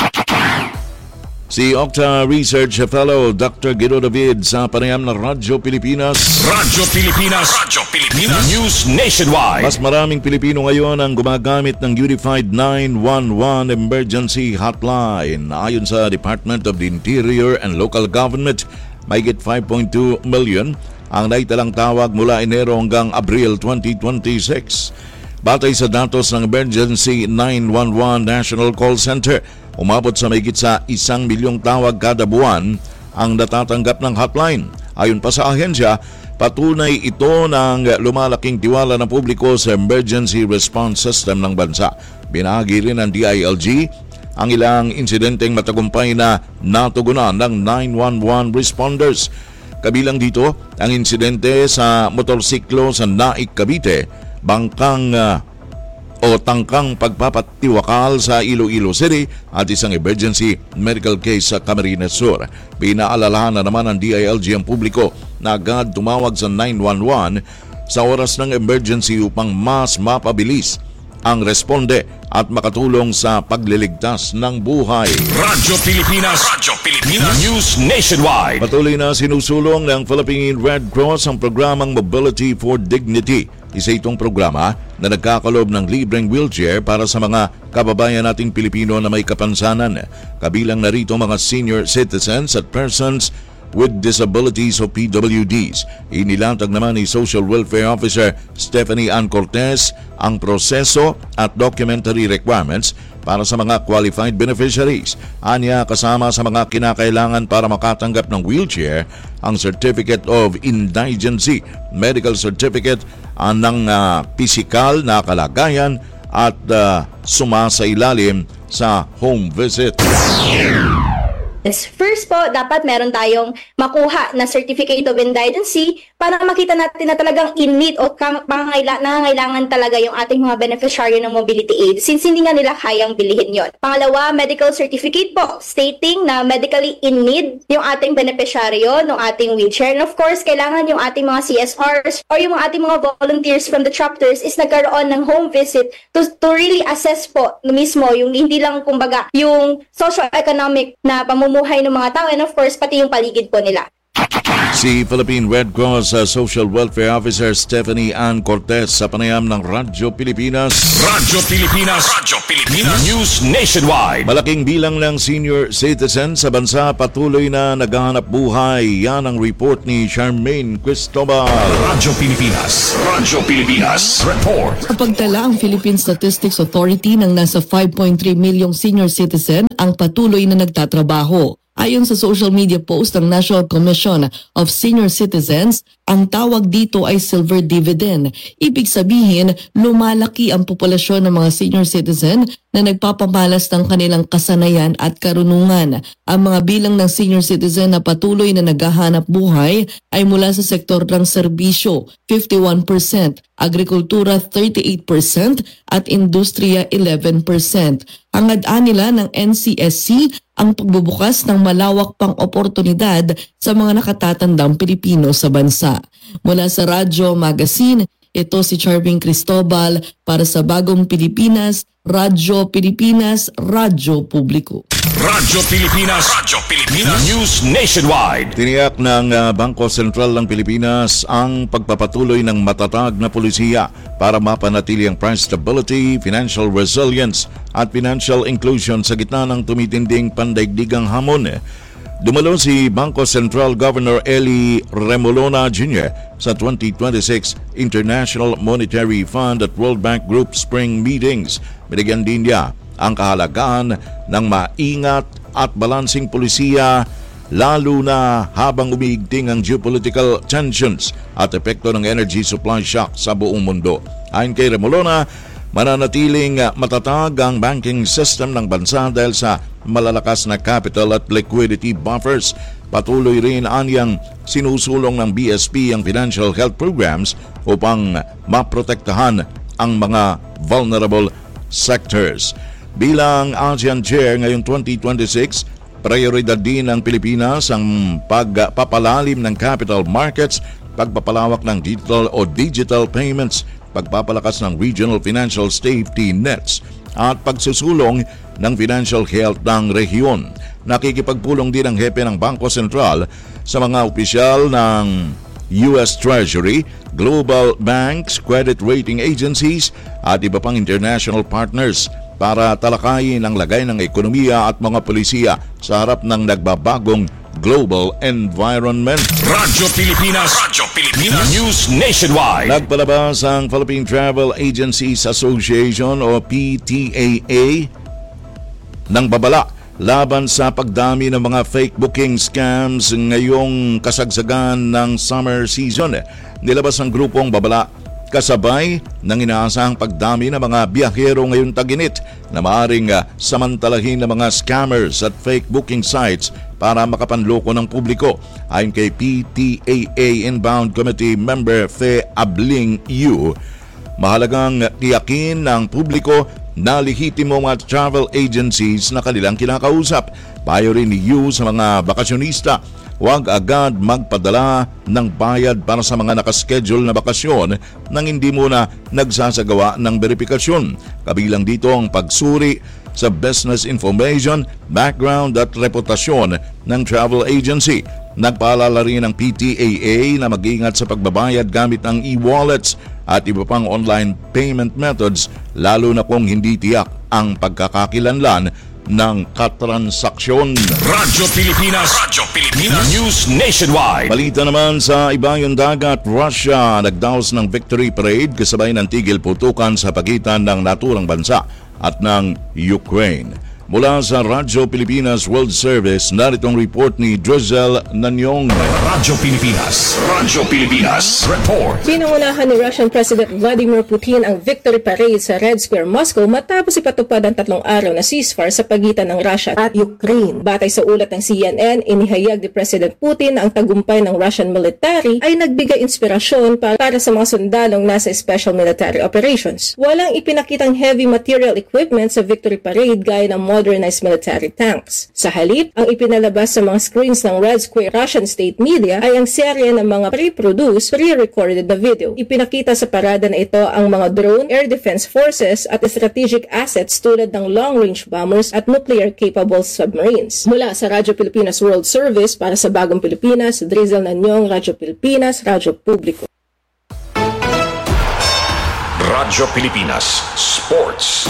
[SPEAKER 4] Si Octa Research Fellow Doctor Guido David sa panayam ng Radyo Pilipinas.
[SPEAKER 5] Radyo Pilipinas. Radyo Pilipinas. News Nationwide.
[SPEAKER 4] Mas maraming Pilipino ngayon ang gumagamit ng Unified nine one one Emergency Hotline. Ayon sa Department of the Interior and Local Government, mahigit five point two million ang naitalang tawag mula Enero hanggang Abril twenty twenty-six. Batay sa datos ng Emergency nine one one National Call Center, umabot sa mahigit sa isang milyong tawag kada buwan ang natatanggap ng hotline. Ayon pa sa ahensya, patunay ito ng lumalaking tiwala ng publiko sa emergency response system ng bansa. Binahagi rin ng D I L G ang ilang insidenteng matagumpay na natugunan ng nine one one responders. Kabilang dito ang insidente sa motorsiklo sa Naik, Cavite, bangkang uh, o tangkang pagpapatiwakal sa Iloilo City at isang emergency medical case sa Camarines Sur. Pinaalalahan na naman ng D I L G ang publiko na agad tumawag sa nine one one sa oras ng emergency upang mas mapabilis ang responde at makatulong sa pagliligtas ng buhay.
[SPEAKER 5] Radyo Pilipinas. Radyo Pilipinas. News Nationwide.
[SPEAKER 4] Patuloy na sinusulong ng Philippine Red Cross ang programang Mobility for Dignity. Isa itong programa na nagkakalob ng libreng wheelchair para sa mga kababayan nating Pilipino na may kapansanan. Kabilang narito mga senior citizens at persons with disabilities o P W Ds. Inilatag naman ni Social Welfare Officer Stephanie Ann Cortez ang proseso at documentary requirements para sa mga qualified beneficiaries. Anya, kasama sa mga kinakailangan para makatanggap ng wheelchair, ang Certificate of Indigency, Medical Certificate uh, ng uh, pisikal na kalagayan at uh, sumasailalim sa home visit.
[SPEAKER 16] First po, dapat meron tayong makuha na Certificate of Indigency para makita natin na talagang in need o nangangailangan talaga yung ating mga beneficiary ng mobility aid since hindi nga nila kayang bilihin yon. Pangalawa, medical certificate po stating na medically in need yung ating beneficiaryo ng ating wheelchair. And of course, kailangan yung ating mga C S Rs or yung ating mga volunteers from the chapters is nagkaroon ng home visit to, to really assess po mismo yung hindi lang kumbaga yung socio-economic na pamumuhay muhay ng mga tao and of course pati yung paligid po nila.
[SPEAKER 4] Si Philippine Red Cross uh, Social Welfare Officer Stephanie Ann Cortez sa panayam ng Radyo Pilipinas.
[SPEAKER 5] Radyo Pilipinas. Radyo Pilipinas. News Nationwide.
[SPEAKER 4] Malaking bilang ng senior citizens sa bansa patuloy na naghahanap buhay. Yan ang report ni Charmaine Cristobal.
[SPEAKER 5] Radyo Pilipinas. Radyo Pilipinas. Report.
[SPEAKER 17] Pagtala ang Philippine Statistics Authority ng nasa five point three milyong senior citizen ang patuloy na nagtatrabaho. Ayon sa social media post ng National Commission of Senior Citizens, ang tawag dito ay silver dividend. Ibig sabihin, lumalaki ang populasyon ng mga senior citizen na nagpapamalas ng kanilang kasanayan at karunungan. Ang mga bilang ng senior citizen na patuloy na naghahanap buhay ay mula sa sektor ng serbisyo, fifty-one percent, agrikultura thirty-eight percent at industriya eleven percent. Hangad-an nila ng N C S C ang pagbubukas ng malawak pang oportunidad sa mga nakatatandang Pilipino sa bansa. Mula sa Radyo Magazine, ito si Charmaine Cristobal para sa Bagong Pilipinas, Radyo Pilipinas, Radyo Publiko.
[SPEAKER 5] Radyo Pilipinas. Radyo Pilipinas. News Nationwide.
[SPEAKER 4] Tiniyak ng uh, Bangko Sentral ng Pilipinas ang pagpapatuloy ng matatag na pulisiya para mapanatili ang price stability, financial resilience at financial inclusion sa gitna ng tumitinding pandaigdigang hamon. Dumalo si Bangko Sentral Governor Eli Remolona Junior sa twenty twenty-six International Monetary Fund at World Bank Group Spring Meetings. Binigyan din niya ang kahalagahan ng maingat at balansing pulisiya lalo na habang umiigting ang geopolitical tensions at epekto ng energy supply shock sa buong mundo. Ayon kay Remolona, mananatiling matatag ang banking system ng bansa dahil sa malalakas na capital at liquidity buffers. Patuloy rin anyang sinusulong ng B S P ang financial health programs upang maprotektahan ang mga vulnerable sectors. Bilang ASEAN Chair ngayong twenty twenty-six, prioridad din ng Pilipinas ang pagpapalalim ng capital markets, pagpapalawak ng digital o digital payments, pagpapalakas ng regional financial safety nets, at pagsusulong ng financial health ng rehiyon. Nakikipagpulong din ang hepe ng Bangko Sentral sa mga opisyal ng U S Treasury, global banks, credit rating agencies at iba pang international partners para talakayin ang lagay ng ekonomiya at mga polisiya sa harap ng nagbabagong global environment.
[SPEAKER 5] Radyo Pilipinas, Radyo Pilipinas, News Nationwide.
[SPEAKER 4] Nagpalabas ang Philippine Travel Agencies Association o P T A A ng babala laban sa pagdami ng mga fake booking scams ngayong kasagsagan ng summer season. Nilabas ang grupong babala kasabay ng inaasahang pagdami ng mga biyahero ngayong tag-init na maaaring uh, samantalahin ng mga scammers at fake booking sites para makapanloko ng publiko. Ayon kay P T A A Inbound Committee Member Fe Abling Yu, mahalagang tiyakin ng publiko na lehitimo mga travel agencies na kanilang kinakausap. Payo rin ni Yu sa mga bakasyonista, huwag agad magpadala ng bayad para sa mga nakaschedule na bakasyon nang hindi muna nagsasagawa ng verifikasyon. Kabilang dito ang pagsuri sa business information, background at reputasyon ng travel agency. Nagpaalala rin ng P T A A na mag-ingat sa pagbabayad gamit ng e-wallets at iba pang online payment methods, lalo na kung hindi tiyak ang pagkakakilanlan ng katransaksyon.
[SPEAKER 5] Radyo Pilipinas, Radyo Pilipinas, News Nationwide.
[SPEAKER 4] Balita naman sa ibayong dagat, Russia nagdaos ng victory parade kasabay ng tigil putukan sa pagitan ng naturang bansa at ng Ukraine. Mula sa Radyo Pilipinas World Service, naritong report ni Drizel Nanyong.
[SPEAKER 5] Radyo Pilipinas, Radyo Pilipinas, report.
[SPEAKER 18] Pinangunahan ni Russian President Vladimir Putin ang victory parade sa Red Square, Moscow matapos ipatupad ang tatlong araw na ceasefire sa pagitan ng Russia at Ukraine. Batay sa ulat ng C N N, inihayag ni President Putin na ang tagumpay ng Russian military ay nagbigay inspirasyon para, para sa mga sundalong nasa special military operations. Walang ipinakitang heavy material equipment sa victory parade gaya ng modernized military tanks. Sa halip, ang ipinalabas sa mga screens ng Red Square Russian state media ay ang serye ng mga pre-produced, pre-recorded na video. Ipinakita sa parada na ito ang mga drone, air defense forces at strategic assets tulad ng long-range bombers at nuclear-capable submarines. Mula sa Radyo Pilipinas World Service para sa Bagong Pilipinas, Drizel Nanyong, Radyo Pilipinas, Radyo Publiko.
[SPEAKER 5] Radyo Pilipinas Sports.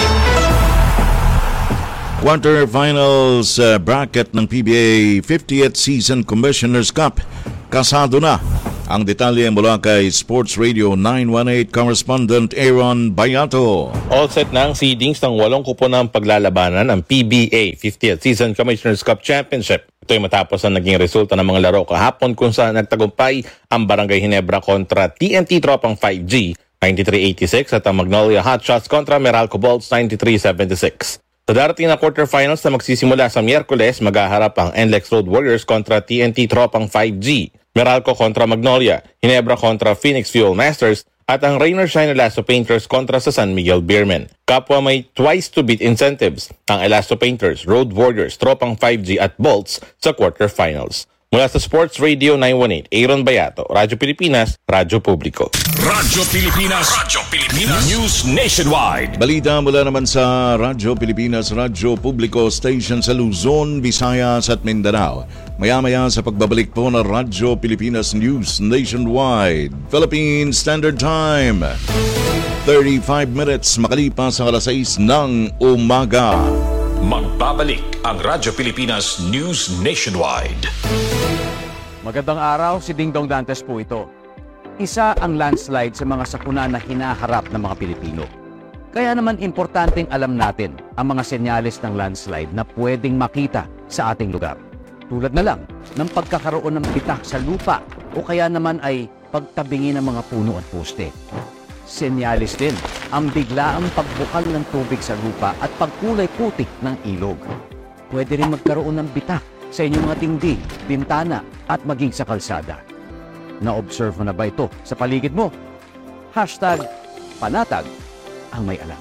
[SPEAKER 4] Quarterfinals uh, bracket ng P B A fiftieth Season Commissioners Cup. Kasado na. Ang detalye mula kay Sports Radio nine one eight correspondent Aaron Bayato.
[SPEAKER 19] All set na ang seedings ng walong kuponang paglalabanan ng P B A fiftieth Season Commissioners Cup Championship. Ito ay matapos ang naging resulta ng mga laro kahapon kung saan nagtagumpay ang Barangay Ginebra kontra T N T Tropang five G ninety-three eighty-six at ang Magnolia Hotshots kontra Meralco Bolts ninety-three seventy-six. Sa darating na quarterfinals na magsisimula sa Miyerkules, maghaharap ang N L E X Road Warriors kontra T N T Tropang five G, Meralco kontra Magnolia, Ginebra kontra Phoenix Fuel Masters, at ang Rain or Shine Elasto Painters kontra sa San Miguel Beermen. Kapwa may twice to beat incentives ang Elasto Painters, Road Warriors, Tropang five G at Bolts sa quarterfinals. Mula sa Sports Radio nine one eight, Aaron Bayato, Radyo Pilipinas, Radyo Publiko.
[SPEAKER 5] Radyo Pilipinas, Radyo Pilipinas, News Nationwide.
[SPEAKER 4] Balita mula naman sa Radyo Pilipinas, Radyo Publiko Station sa Luzon, Visayas at Mindanao. Maya-maya sa pagbabalik po ng Radyo Pilipinas News Nationwide. Philippine Standard Time, thirty-five minutes makalipas ang alas sais ng umaga.
[SPEAKER 5] Magbabalik ang Radyo Pilipinas News Nationwide.
[SPEAKER 20] Magandang araw, si Dingdong Dantes po ito. Isa ang landslide sa mga sakuna na hinaharap ng mga Pilipino. Kaya naman importanteng alam natin ang mga senyales ng landslide na pwedeng makita sa ating lugar. Tulad na lang ng pagkakaroon ng bitak sa lupa o kaya naman ay pagtabingi ng mga puno at poste. Senyales din ang biglaang pagbukal ng tubig sa lupa at pagkulay putik ng ilog. Pwede rin magkaroon ng bitak sa inyong mga tingdi, bintana at maging sa kalsada. Na-observe mo na ba ito sa paligid mo? Hashtag panatag ang may alam.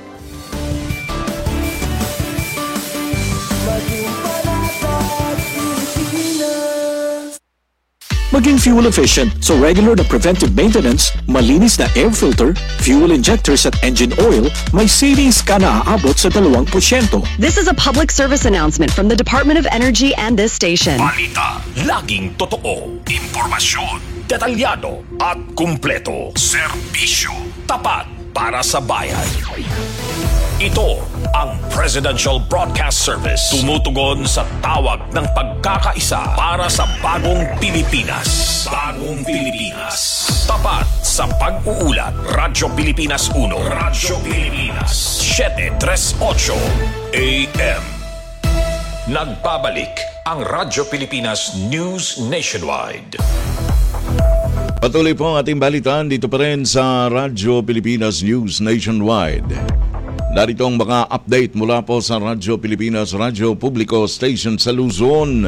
[SPEAKER 21] Maging fuel efficient, so regular na preventive maintenance, malinis na air filter, fuel injectors at engine oil, may savings ka na aabot sa dalawang porsyento.
[SPEAKER 22] This is a public service announcement from the Department of Energy and this station.
[SPEAKER 5] Balita, laging totoo, impormasyon, detalyado at kumpleto, serbisyo, tapat para sa bayan. Ito ang Presidential Broadcast Service. Tumutugon sa tawag ng pagkakaisa para sa bagong Pilipinas. Bagong Pilipinas. Tapat sa pag-uulat. Radyo Pilipinas uno. Radyo Pilipinas seven thirty-eight A M. Nagbabalik ang Radyo Pilipinas News Nationwide.
[SPEAKER 4] Patuloy po ang ating balitaan dito pa rin sa Radyo Pilipinas News Nationwide. Narito ang mga update mula po sa Radyo Pilipinas Radyo Publiko Station sa Luzon.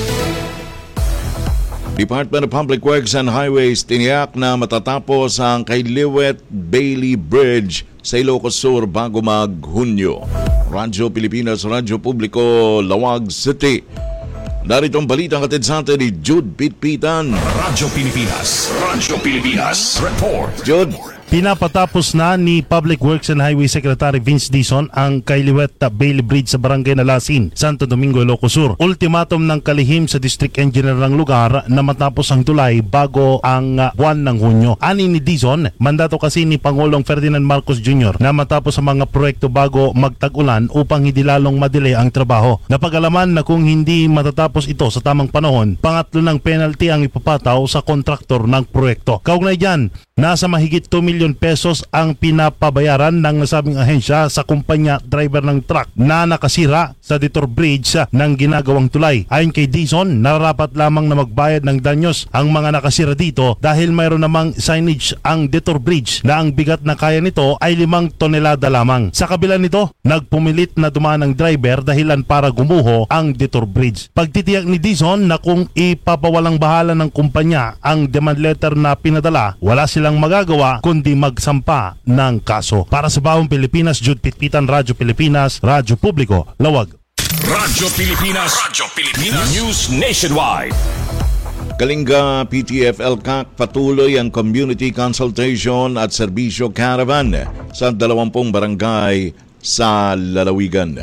[SPEAKER 4] Department of Public Works and Highways tiniyak na matatapos ang Kailiwet Bailey Bridge sa Ilocos Sur bago mag-Hunyo. Radyo Pilipinas Radyo Publiko Lawag City. Narito ang balitang katid sa atin ni Jude Pitpitan.
[SPEAKER 5] Radyo Pilipinas Radyo Pilipinas Report.
[SPEAKER 4] Jude.
[SPEAKER 23] Pinapatapos na ni Public Works and Highway Secretary Vince Dizon ang Kailiwet Bailey Bridge sa Barangay Nalasin, Santo Domingo, Ilocos Sur. Ultimatum ng kalihim sa District Engineer ng lugar na matapos ang tulay bago ang uh, buwan ng Hunyo. Ani ni Dizon, mandato kasi ni Pangulong Ferdinand Marcos Junior na matapos ang mga proyekto bago magtag-ulan upang hindi lalong madelay ang trabaho. Napag-alaman na kung hindi matatapos ito sa tamang panahon, pangatlo ng penalty ang ipapataw sa kontraktor ng proyekto. Kaugnay dyan, nasa mahigit two milyon pesos ang pinapabayaran ng nasabing ahensya sa kumpanya driver ng truck na nakasira sa Detour Bridge ng ginagawang tulay. Ayon kay Dizon, nararapat lamang na magbayad ng danyos ang mga nakasira dito dahil mayroon namang signage ang Detour Bridge na ang bigat na kaya nito ay limang tonelada lamang. Sa kabila nito, nagpumilit na dumaan ang driver dahilan para gumuho ang Detour Bridge. Pagtitiyak ni Dizon na kung ipapawalang bahala ng kumpanya ang demand letter na pinadala, wala silang magagawa kundi magsampa ng kaso. Para sa Bagong Pilipinas, Jude Pitpitan, Radyo Pilipinas, Radyo Publiko, Lawag.
[SPEAKER 5] Radyo Pilipinas, Radyo Pilipinas News Nationwide.
[SPEAKER 4] Kalinga P T F L C A C patuloy ang community consultation at serbisyo caravan sa dalawampung barangay sa lalawigan.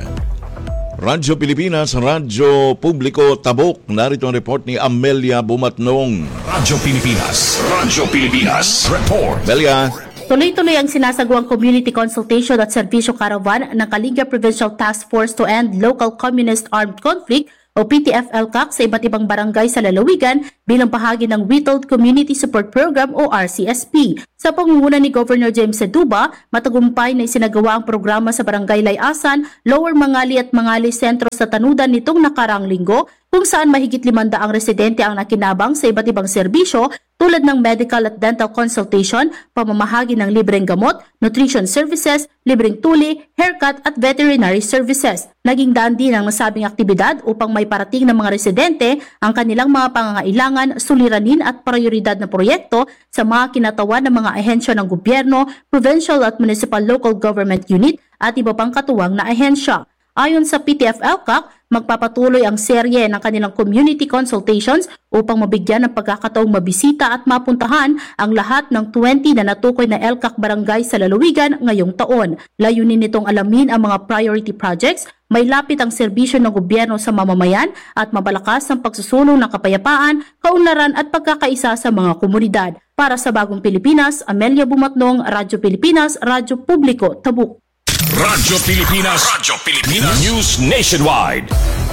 [SPEAKER 4] Radyo Pilipinas, Radyo Publiko, Tabuk. Narito ang report ni Amelia Bumatnong.
[SPEAKER 5] Radyo Pilipinas, Radyo Pilipinas Report.
[SPEAKER 4] Amelia.
[SPEAKER 24] Tuloy-tuloy ang sinasagawang community consultation at serbisyo caravan ng Kalinga Provincial Task Force to End Local Communist Armed Conflict o P T F L C A C sa iba't ibang barangay sa lalawigan bilang bahagi ng Whittled Community Support Program o R C S P. Sa pangunguna ni Governor James Seduba, matagumpay na isinagawa ang programa sa Barangay Layasan, Lower Mangali at Mangali Sentro sa Tanudan nitong nakarang linggo, kung saan mahigit limandaang residente ang nakinabang sa iba't ibang serbisyo tulad ng medical at dental consultation, pamamahagi ng libreng gamot, nutrition services, libreng tuli, haircut at veterinary services. Naging daan din ang nasabing aktibidad upang may parating ng mga residente ang kanilang mga pangangailangan, suliranin at prioridad na proyekto sa mga kinatawan ng mga ahensya ng gobyerno, provincial at municipal local government unit at iba pang katuwang na ahensya. Ayon sa P T F L C A C, magpapatuloy ang serye ng kanilang community consultations upang mabigyan ng pagkakataong mabisita at mapuntahan ang lahat ng twenty na natukoy na L C A C barangay sa lalawigan ngayong taon. Layunin nitong alamin ang mga priority projects, may lapit ang serbisyo ng gobyerno sa mamamayan at mabalakas ang pagsusulong ng kapayapaan, kaunlaran at pagkakaisa sa mga komunidad. Para sa Bagong Pilipinas, Amelia Bumatnong, Radyo Pilipinas, Radyo Publiko, Tabuk.
[SPEAKER 5] Radyo Pilipinas, Radyo Pilipinas News Nationwide.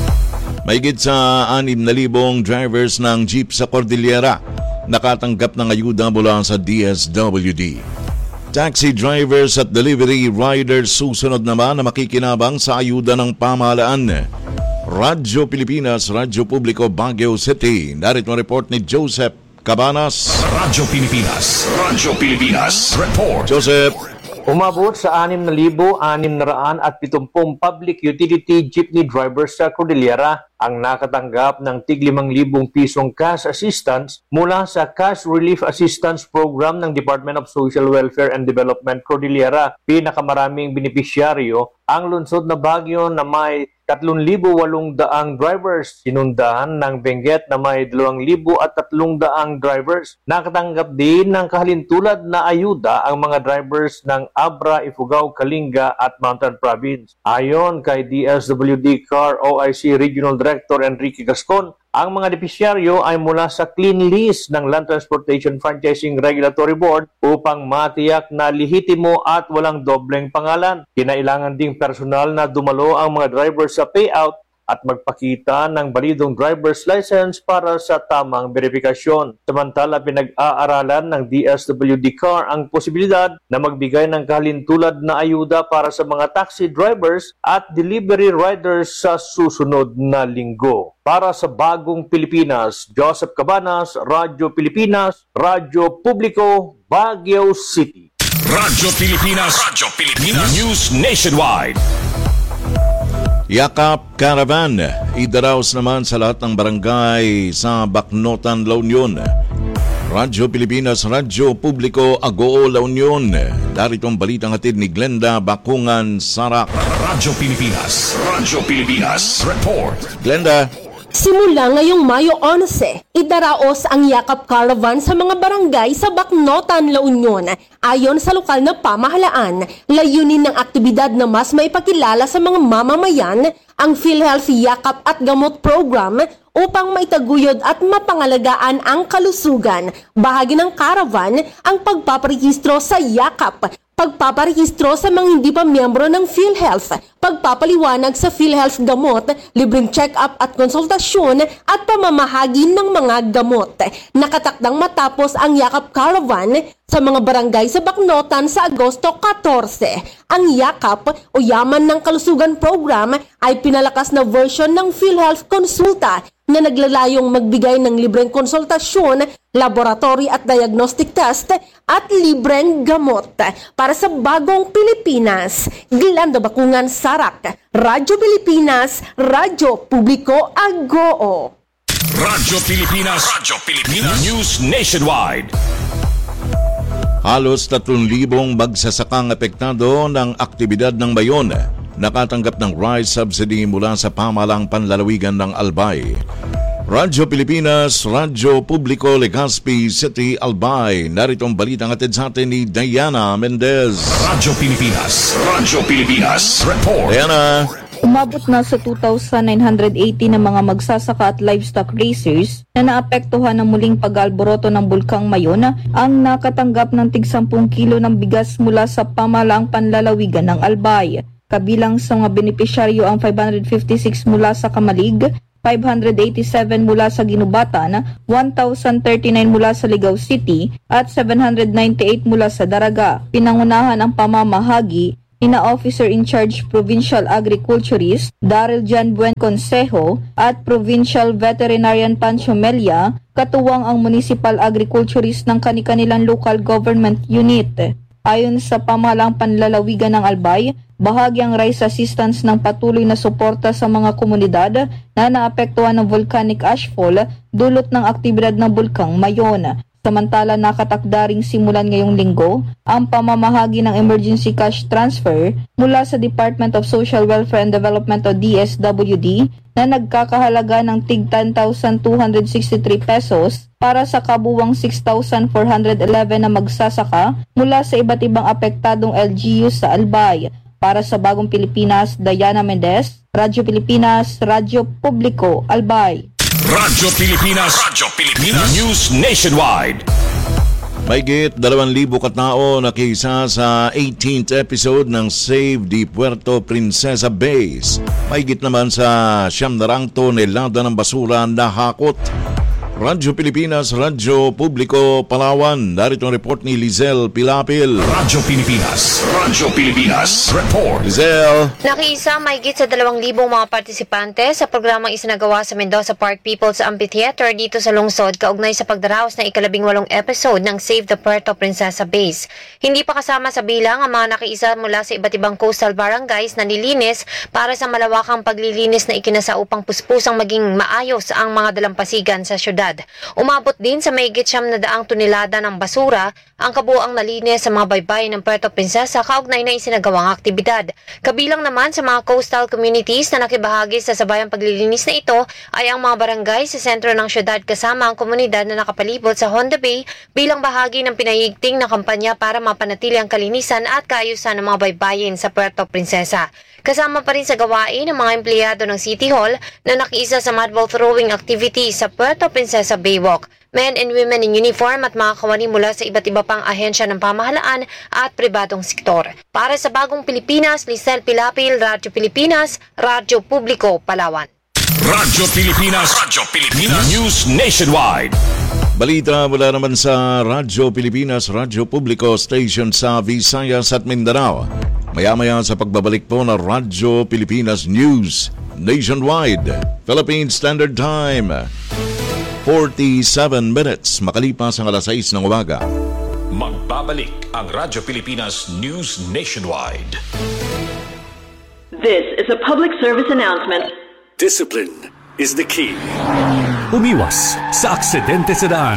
[SPEAKER 4] Mahigit sa anim na libong drivers ng jeep sa Cordillera nakatanggap ng ayuda mula sa D S W D. Taxi drivers at delivery riders susunod naman na makikinabang sa ayuda ng pamahalaan. Radyo Pilipinas, Radyo Publiko, Baguio City. Narito ang report ni Joseph Cabanas.
[SPEAKER 5] Radyo Pilipinas, Radyo Pilipinas Report.
[SPEAKER 4] Joseph.
[SPEAKER 25] Umabot sa six thousand six hundred at seventy public utility jeepney drivers sa Cordillera
[SPEAKER 6] ang nakatanggap ng tig limang libong pisong cash assistance mula sa Cash Relief Assistance Program ng Department of Social Welfare and Development Cordillera. Pinakamaraming benepisyaryo ang lungsod na Baguio na may tatlong libo walong daang drivers, sinundahan ng Benguet na may dalawang libo at tatlong daang drivers. Nakatanggap din ng kahalintulad na ayuda ang mga drivers ng Abra, Ifugao, Kalinga at Mountain Province. Ayon kay D S W D C A R O I C Regional Director Enrique Gascon, ang mga benepisyaryo ay mula sa clean list ng Land Transportation Franchising Regulatory Board upang matiyak na lehitimo at walang dobleng pangalan. Kinailangan ding personal na dumalo ang mga drivers sa payout at magpakita ng balidong driver's license para sa tamang verifikasyon. Samantala, pinag-aaralan ng D S W D C A R ang posibilidad na magbigay ng kahalintulad na ayuda para sa mga taxi drivers at delivery riders sa susunod na linggo. Para sa Bagong Pilipinas, Joseph Cabanas, Radyo Pilipinas, Radyo Publiko, Baguio City.
[SPEAKER 5] Radyo Pilipinas, Radyo Pilipinas, News Nationwide.
[SPEAKER 4] Yakap Caravan, idaraos naman sa lahat ng barangay sa Bacnotan, La Union. Radyo Pilipinas, Radyo Publiko, Agoo, La Union. Darito ang balitang hatid ni Glenda Bakungan Sarak.
[SPEAKER 5] Radyo Pilipinas, Radyo Pilipinas, Report.
[SPEAKER 4] Glenda.
[SPEAKER 7] Simula ngayong Mayo eleven, idaraos ang Yakap Caravan sa mga barangay sa Bacnotan, La Union. Ayon sa lokal na pamahalaan, layunin ng aktibidad na mas maipakilala sa mga mamamayan ang PhilHealth Yakap at Gamot Program upang maitaguyod at mapangalagaan ang kalusugan. Bahagi ng caravan ang pagpaparehistro sa Yakap, pagpaparehistro sa mga hindi pa miyembro ng PhilHealth, pagpapaliwanag sa PhilHealth gamot, libreng check-up at konsultasyon at pamamahagi ng mga gamot. Nakatakdang matapos ang Yakap Caravan sa mga barangay sa Bacnotan sa Agosto fourteen. Ang Yakap o Yaman ng Kalusugan Program ay pinalakas na version ng PhilHealth Consulta na naglalayong magbigay ng libreng konsultasyon, laboratory at diagnostic test at libreng gamot. Para sa Bagong Pilipinas, Glenda Bakungan Sarak, Radyo Pilipinas, Radyo Publiko, Agoo.
[SPEAKER 5] Radyo Pilipinas, Radyo Pilipinas, News Nationwide.
[SPEAKER 4] Halos tatlong libong magsasakang apektado ng aktibidad ng Bayon nakatanggap ng rice subsidy mula sa pamahalang panlalawigan ng Albay. Radyo Pilipinas, Radyo Publiko, Legazpi City, Albay. Narito ang balitang atid sa atin ni Diana Mendez.
[SPEAKER 5] Radyo Pilipinas, Radyo Pilipinas, Report.
[SPEAKER 9] Diana. Umabot na sa two thousand nine hundred eighty na mga magsasaka at livestock raisers na naapektuhan ng muling pag-alboroto ng Bulkang Mayon ang nakatanggap ng tig sampung kilo ng bigas mula sa pamahalaang panlalawigan ng Albay. Kabilang sa mga benepisyaryo ang five hundred fifty-six mula sa Kamalig, five hundred eighty-seven mula sa Ginubatan, one thousand thirty-nine mula sa Ligao City at seven hundred ninety-eight mula sa Daraga. Pinangunahan ang pamamahagi ina Officer in Charge Provincial Agriculturist Daryl Jan Buen Consejo at Provincial Veterinarian Pancho Melia, katuwang ang Municipal Agriculturist ng kani-kanilang local government unit. Ayon sa pamahalaang panlalawigan ng Albay, bahagi ang rice assistance ng patuloy na suporta sa mga komunidad na naapektuhan ng volcanic ashfall dulot ng aktibidad ng Bulkang Mayon. Samantala, nakatakdaring simulan ngayong linggo ang pamamahagi ng emergency cash transfer mula sa Department of Social Welfare and Development o D S W D na nagkakahalaga ng tig ten thousand two hundred sixty-three pesos para sa kabuwang six thousand four hundred eleven na magsasaka mula sa iba't ibang apektadong L G U sa Albay. Para sa Bagong Pilipinas, Diana Mendez, Radyo Pilipinas, Radyo Publiko, Albay.
[SPEAKER 5] Radyo Pilipinas, Radyo Pilipinas, News Nationwide.
[SPEAKER 4] Mahigit dalawang libo katao nakisa sa eighteenth episode ng Save the Puerto Princesa Base. Mahigit naman sa siyam na rang tonelada ng basura na hakot. Radyo Pilipinas, Radyo Publiko, Palawan. Narito ang report ni Lizelle Pilapil.
[SPEAKER 1] Radyo Pilipinas, Radyo Pilipinas, report.
[SPEAKER 4] Lizelle.
[SPEAKER 2] Nakiisa mahigit sa dalawang libong mga partisipante sa programang isinagawa sa Mendoza Park People's Amphitheater dito sa lungsod kaugnay sa pagdaraos ng ikalabing walong episode ng Save the Puerto Princesa Base. Hindi pa kasama sa bilang ang mga nakiisa mula sa iba't ibang coastal barangays na nilinis para sa malawakang paglilinis na ikinasa upang puspusang maging maayos ang mga dalampasigan sa syudad. Umabot din sa mahigit siyam na daang tonelada ng basura ang kabuoang nalinis sa mga baybayin ng Puerto Princesa kaugnay na isinagawang aktibidad. Kabilang naman sa mga coastal communities na nakibahagi sa sabayang paglilinis na ito ay ang mga barangay sa sentro ng syudad kasama ang komunidad na nakapalibot sa Honda Bay bilang bahagi ng pinahigting na kampanya para mapanatili ang kalinisan at kaayusan ng mga baybayin sa Puerto Princesa. Kasama pa rin sa gawain ang mga empleyado ng City Hall na nakiisa sa mud ball throwing activity sa Puerto Princesa Baywalk. Men and women in uniform at mga kawani mula sa iba't iba pang ahensya ng pamahalaan at pribadong sektor. Para sa Bagong Pilipinas, Lizelle Pilapil, Radyo Pilipinas, Radyo Publiko, Palawan.
[SPEAKER 1] Radyo Pilipinas, Radyo Pilipinas, News Nationwide.
[SPEAKER 4] Balita mula naman sa Radyo Pilipinas, Radyo Publiko Station sa Visayas at Mindanao. Maya-maya sa pagbabalik po ng Radyo Pilipinas News Nationwide. Philippine Standard Time, forty-seven minutes makalipas ang alas sais ng umaga.
[SPEAKER 1] Magbabalik ang Radyo Pilipinas News Nationwide.
[SPEAKER 10] This is a public service announcement.
[SPEAKER 21] Discipline is the key.
[SPEAKER 11] Umiwas sa aksidente sa daan.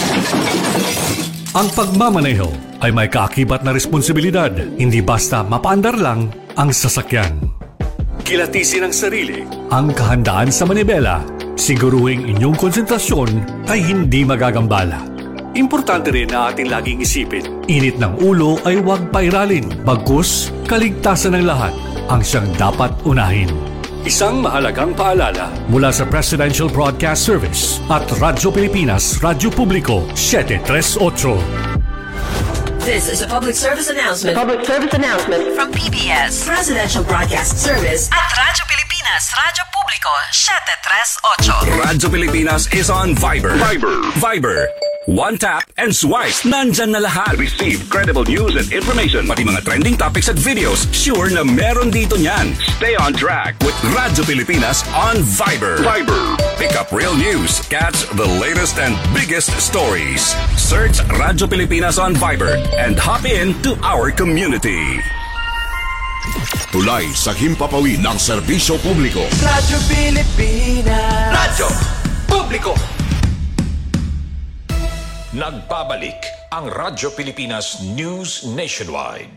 [SPEAKER 11] Ang pagmamaneho ay may kaakibat na responsibilidad, hindi basta mapaandar lang ang sasakyan. Kilatisin ang sarili, ang kahandaan sa manibela, siguruhing inyong konsentrasyon ay hindi magagambala. Importante rin na ating laging isipin, init ng ulo ay huwag pairalin, bagkus kaligtasan ng lahat ang siyang dapat unahin. Isang mahalagang paalala mula sa Presidential Broadcast Service at Radyo Pilipinas, Radyo Publiko, seven thirty-eight.
[SPEAKER 10] This is a public service announcement.
[SPEAKER 22] Public service announcement
[SPEAKER 10] From P B S, Presidential Broadcast Service at Radyo Pilipinas, Radyo Publiko, seven thirty-eight.
[SPEAKER 5] Radyo Pilipinas is on Viber. Viber. Viber. One tap and swipe. Nandyan na lahat. Receive credible news and information. Pati mga trending topics at videos. Sure na meron dito niyan. Stay on track with Radyo Pilipinas on Viber. Viber. Pick up real news. Catch the latest and biggest stories. Search Radyo Pilipinas on Viber and hop in to our community.
[SPEAKER 1] Tulay sa himpapawid ng serbisyo publiko.
[SPEAKER 3] Radyo Pilipinas. Radyo Publiko.
[SPEAKER 1] Nagbabalik ang Radyo Pilipinas News Nationwide.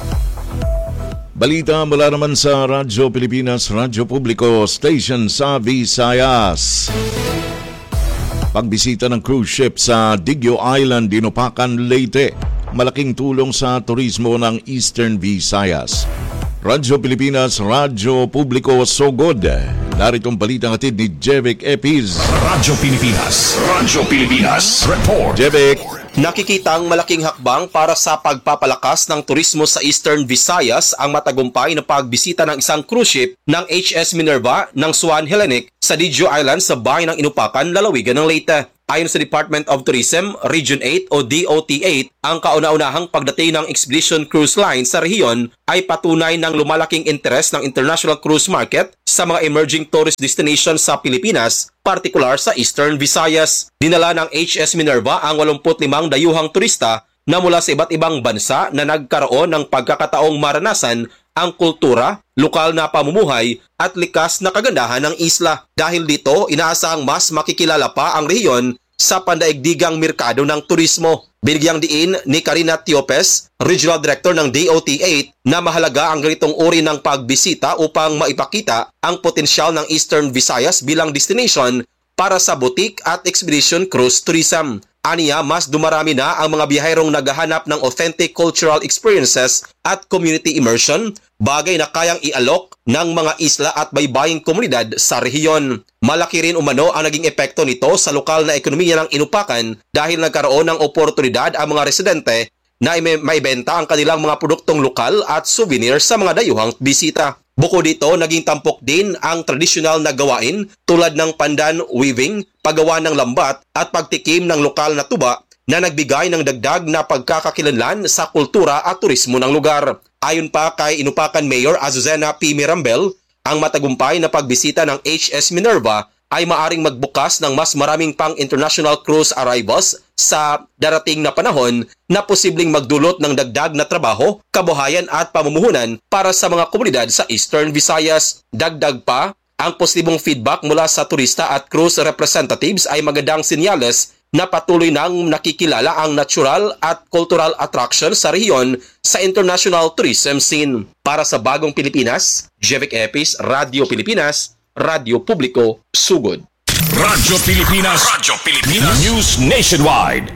[SPEAKER 4] Balita mula naman sa Radyo Pilipinas, Radyo Publiko Station sa Visayas. Pagbisita ng cruise ship sa Digyo Island, Dinupacan, Leyte. Malaking tulong sa turismo ng Eastern Visayas. Radyo Pilipinas, Radyo Publiko, Sogod. Narito ang balitang hatid ni Jevic Epiz.
[SPEAKER 1] Radyo Pilipinas, Radyo Pilipinas, report.
[SPEAKER 4] Jevic.
[SPEAKER 12] Nakikita ang malaking hakbang para sa pagpapalakas ng turismo sa Eastern Visayas ang matagumpay na pagbisita ng isang cruise ship ng H S Minerva ng Swan Hellenic sa Digyo Island sa bayan ng Inupacan, lalawigan ng Leyte. Ayon sa Department of Tourism, Region eight o D O T eight, ang kauna-unahang pagdating ng Expedition Cruise Line sa rehiyon ay patunay ng lumalaking interes ng international cruise market sa mga emerging tourist destinations sa Pilipinas, partikular sa Eastern Visayas. Dinala ng H S Minerva ang eighty-five dayuhang turista na mula sa iba't ibang bansa na nagkaroon ng pagkakataong maranasan ang kultura, lokal na pamumuhay at likas na kagandahan ng isla. Dahil dito, inaasahang mas makikilala pa ang rehiyon sa pandaigdigang merkado ng turismo. Binigyang diin ni Karina Tiopes, Regional Director ng D O T eight, na mahalaga ang ganitong uri ng pagbisita upang maipakita ang potensyal ng Eastern Visayas bilang destination para sa boutique at expedition cruise tourism. Aniya, mas dumarami na ang mga biyaherong naghahanap ng authentic cultural experiences at community immersion, bagay na kayang ialok ng mga isla at baybaying komunidad sa rehiyon. Malaki rin umano ang naging epekto nito sa lokal na ekonomiya ng Inupacan dahil nagkaroon ng oportunidad ang mga residente na maibenta ang kanilang mga produktong lokal at souvenir sa mga dayuhang bisita. Bukod dito, naging tampok din ang tradisyonal na gawain tulad ng pandan weaving, paggawa ng lambat at pagtikim ng lokal na tuba na nagbigay ng dagdag na pagkakakilanlan sa kultura at turismo ng lugar. Ayon pa kay Inupakan Mayor Azucena P. Mirambel, ang matagumpay na pagbisita ng H S Minerva ay maaring magbukas ng mas maraming pang international cruise arrivals sa darating na panahon na posibleng magdulot ng dagdag na trabaho, kabuhayan at pamumuhunan para sa mga komunidad sa Eastern Visayas. Dagdag pa, ang positibong feedback mula sa turista at cruise representatives ay magandang senyales na patuloy nang nakikilala ang natural at cultural attraction sa rehiyon sa international tourism scene. Para sa Bagong Pilipinas, Jevic Epis, Radio Pilipinas, Radyo Publiko, Sugod.
[SPEAKER 5] Radyo Pilipinas, Radyo Pilipinas, News Nationwide.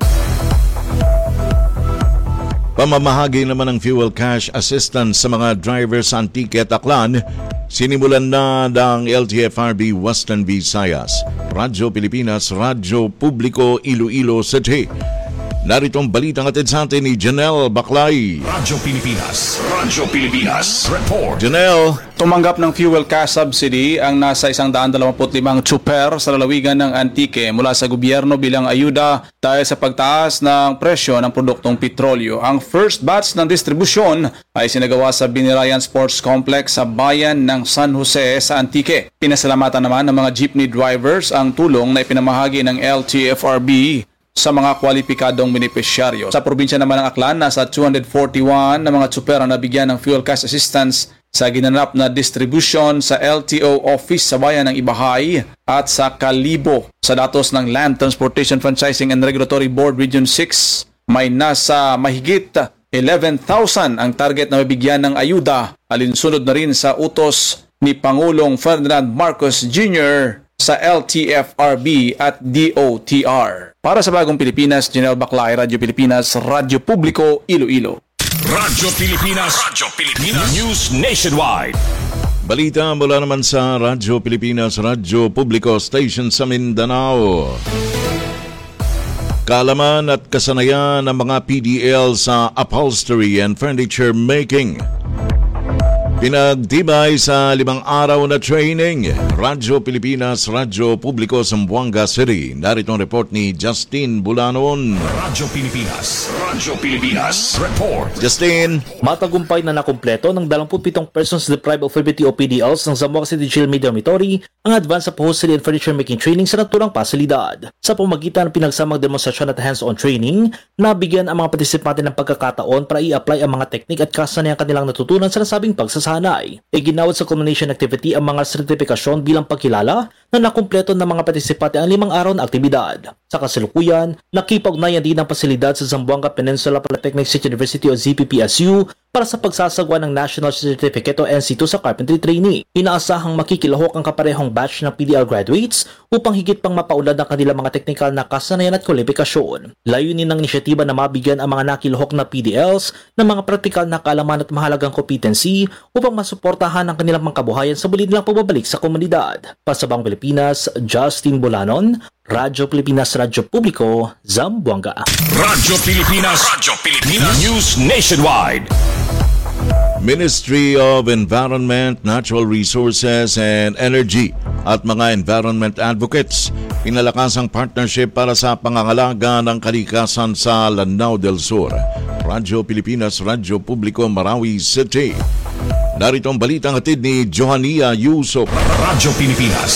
[SPEAKER 4] Pamamahagi naman ng fuel cash assistance sa mga drivers sa Antique at Aklan, sinimulan na ng L T F R B Western Visayas. Radyo Pilipinas, Radyo Publiko, Iloilo City. Narito ang balitang atid sa atin ni Janelle Baclay.
[SPEAKER 5] Radyo Pilipinas, Radyo Pilipinas, Report.
[SPEAKER 4] Janelle.
[SPEAKER 8] Tumanggap ng fuel cash subsidy ang nasa one hundred twenty-five tsuper sa lalawigan ng Antique mula sa gobyerno bilang ayuda dahil sa pagtaas ng presyo ng produktong petrolyo. Ang first batch ng distribusyon ay sinagawa sa Binirayan Sports Complex sa bayan ng San Jose sa Antique. Pinasalamatan naman ng mga jeepney drivers ang tulong na ipinamahagi ng L T F R B sa mga kwalipikadong benepisyaryo. Sa probinsya naman ng Aklan, nasa two hundred forty-one na mga tsuper ang nabigyan ng fuel cash assistance sa ginanap na distribution sa L T O office sa bayan ng Ibahay at sa Kalibo. Sa datos ng Land Transportation Franchising and Regulatory Board Region six, may nasa mahigit eleven thousand ang target na mabigyan ng ayuda, alinsunod na rin sa utos ni Pangulong Ferdinand Marcos Junior sa L T F R B at D O T R. Para sa Bagong Pilipinas, Janelle Baclay, Radyo Pilipinas, Radyo Publiko, Iloilo.
[SPEAKER 5] Radyo Pilipinas, Radyo Pilipinas, News Nationwide.
[SPEAKER 4] Balita mula naman sa Radyo Pilipinas, Radyo Publiko Station sa Mindanao. Kaalaman at kasanayan ng mga P D L sa upholstery and furniture making. Pinagtibay sa limang araw na training. Radyo Pilipinas, Radyo Publiko, Zamboanga City. Narito ang report ni Justin Bulanon.
[SPEAKER 5] Radyo Pilipinas, Radyo Pilipinas, Report.
[SPEAKER 4] Justin.
[SPEAKER 13] Matagumpay na nakumpleto ng twenty-seven persons deprived of liberty o P D Ls ng Zamboanga City Jail Media Dormitory ang advanced upholstery and furniture making training sa naturang pasilidad. Sa pamagitan ng pinagsamang demonstrasyon at hands-on training, nabigyan ang mga partisipante ng pagkakataon para i-apply ang mga teknik at kasanayang kanilang natutunan sa nasabing pagsasanay. Iginawad sa culmination activity ang mga sertifikasyon bilang pagkilala na nakumpleto ng mga partisipante ang limang araw na aktibidad. Sa kasalukuyan, nakipag-ugnayan din ang pasilidad sa Zamboanga Peninsula Polytechnic State University o Z P P S U para sa pagsasagwa ng National Certificate o N C two sa carpentry trainee. Inaasahang makikilahok ang kaparehong batch ng P D L graduates upang higit pang mapaulad ang kanilang mga teknikal na kasanayan at kwalifikasyon. Layunin ng inisyatiba na mabigyan ang mga nakilahok na P D Ls ng mga praktikal na kaalaman at mahalagang competency upang masuportahan ang kanilang mga kabuhayan sa muli nilang pagbabalik sa komunidad. Para sa Bagong Pilipinas, Justin Bulanon, Radyo Pilipinas, Radyo Publiko, Zamboanga.
[SPEAKER 5] Radyo Pilipinas, Radyo Pilipinas, News Nationwide.
[SPEAKER 4] Ministry of Environment, Natural Resources and Energy at mga environment advocates pinalakas ang partnership para sa pangangalaga ng kalikasan sa Lanao del Sur. Radyo Pilipinas, Radyo Publiko, Marawi City. Narito ang balitang hatid ni Johannia Yusop.
[SPEAKER 5] Radyo Pilipinas,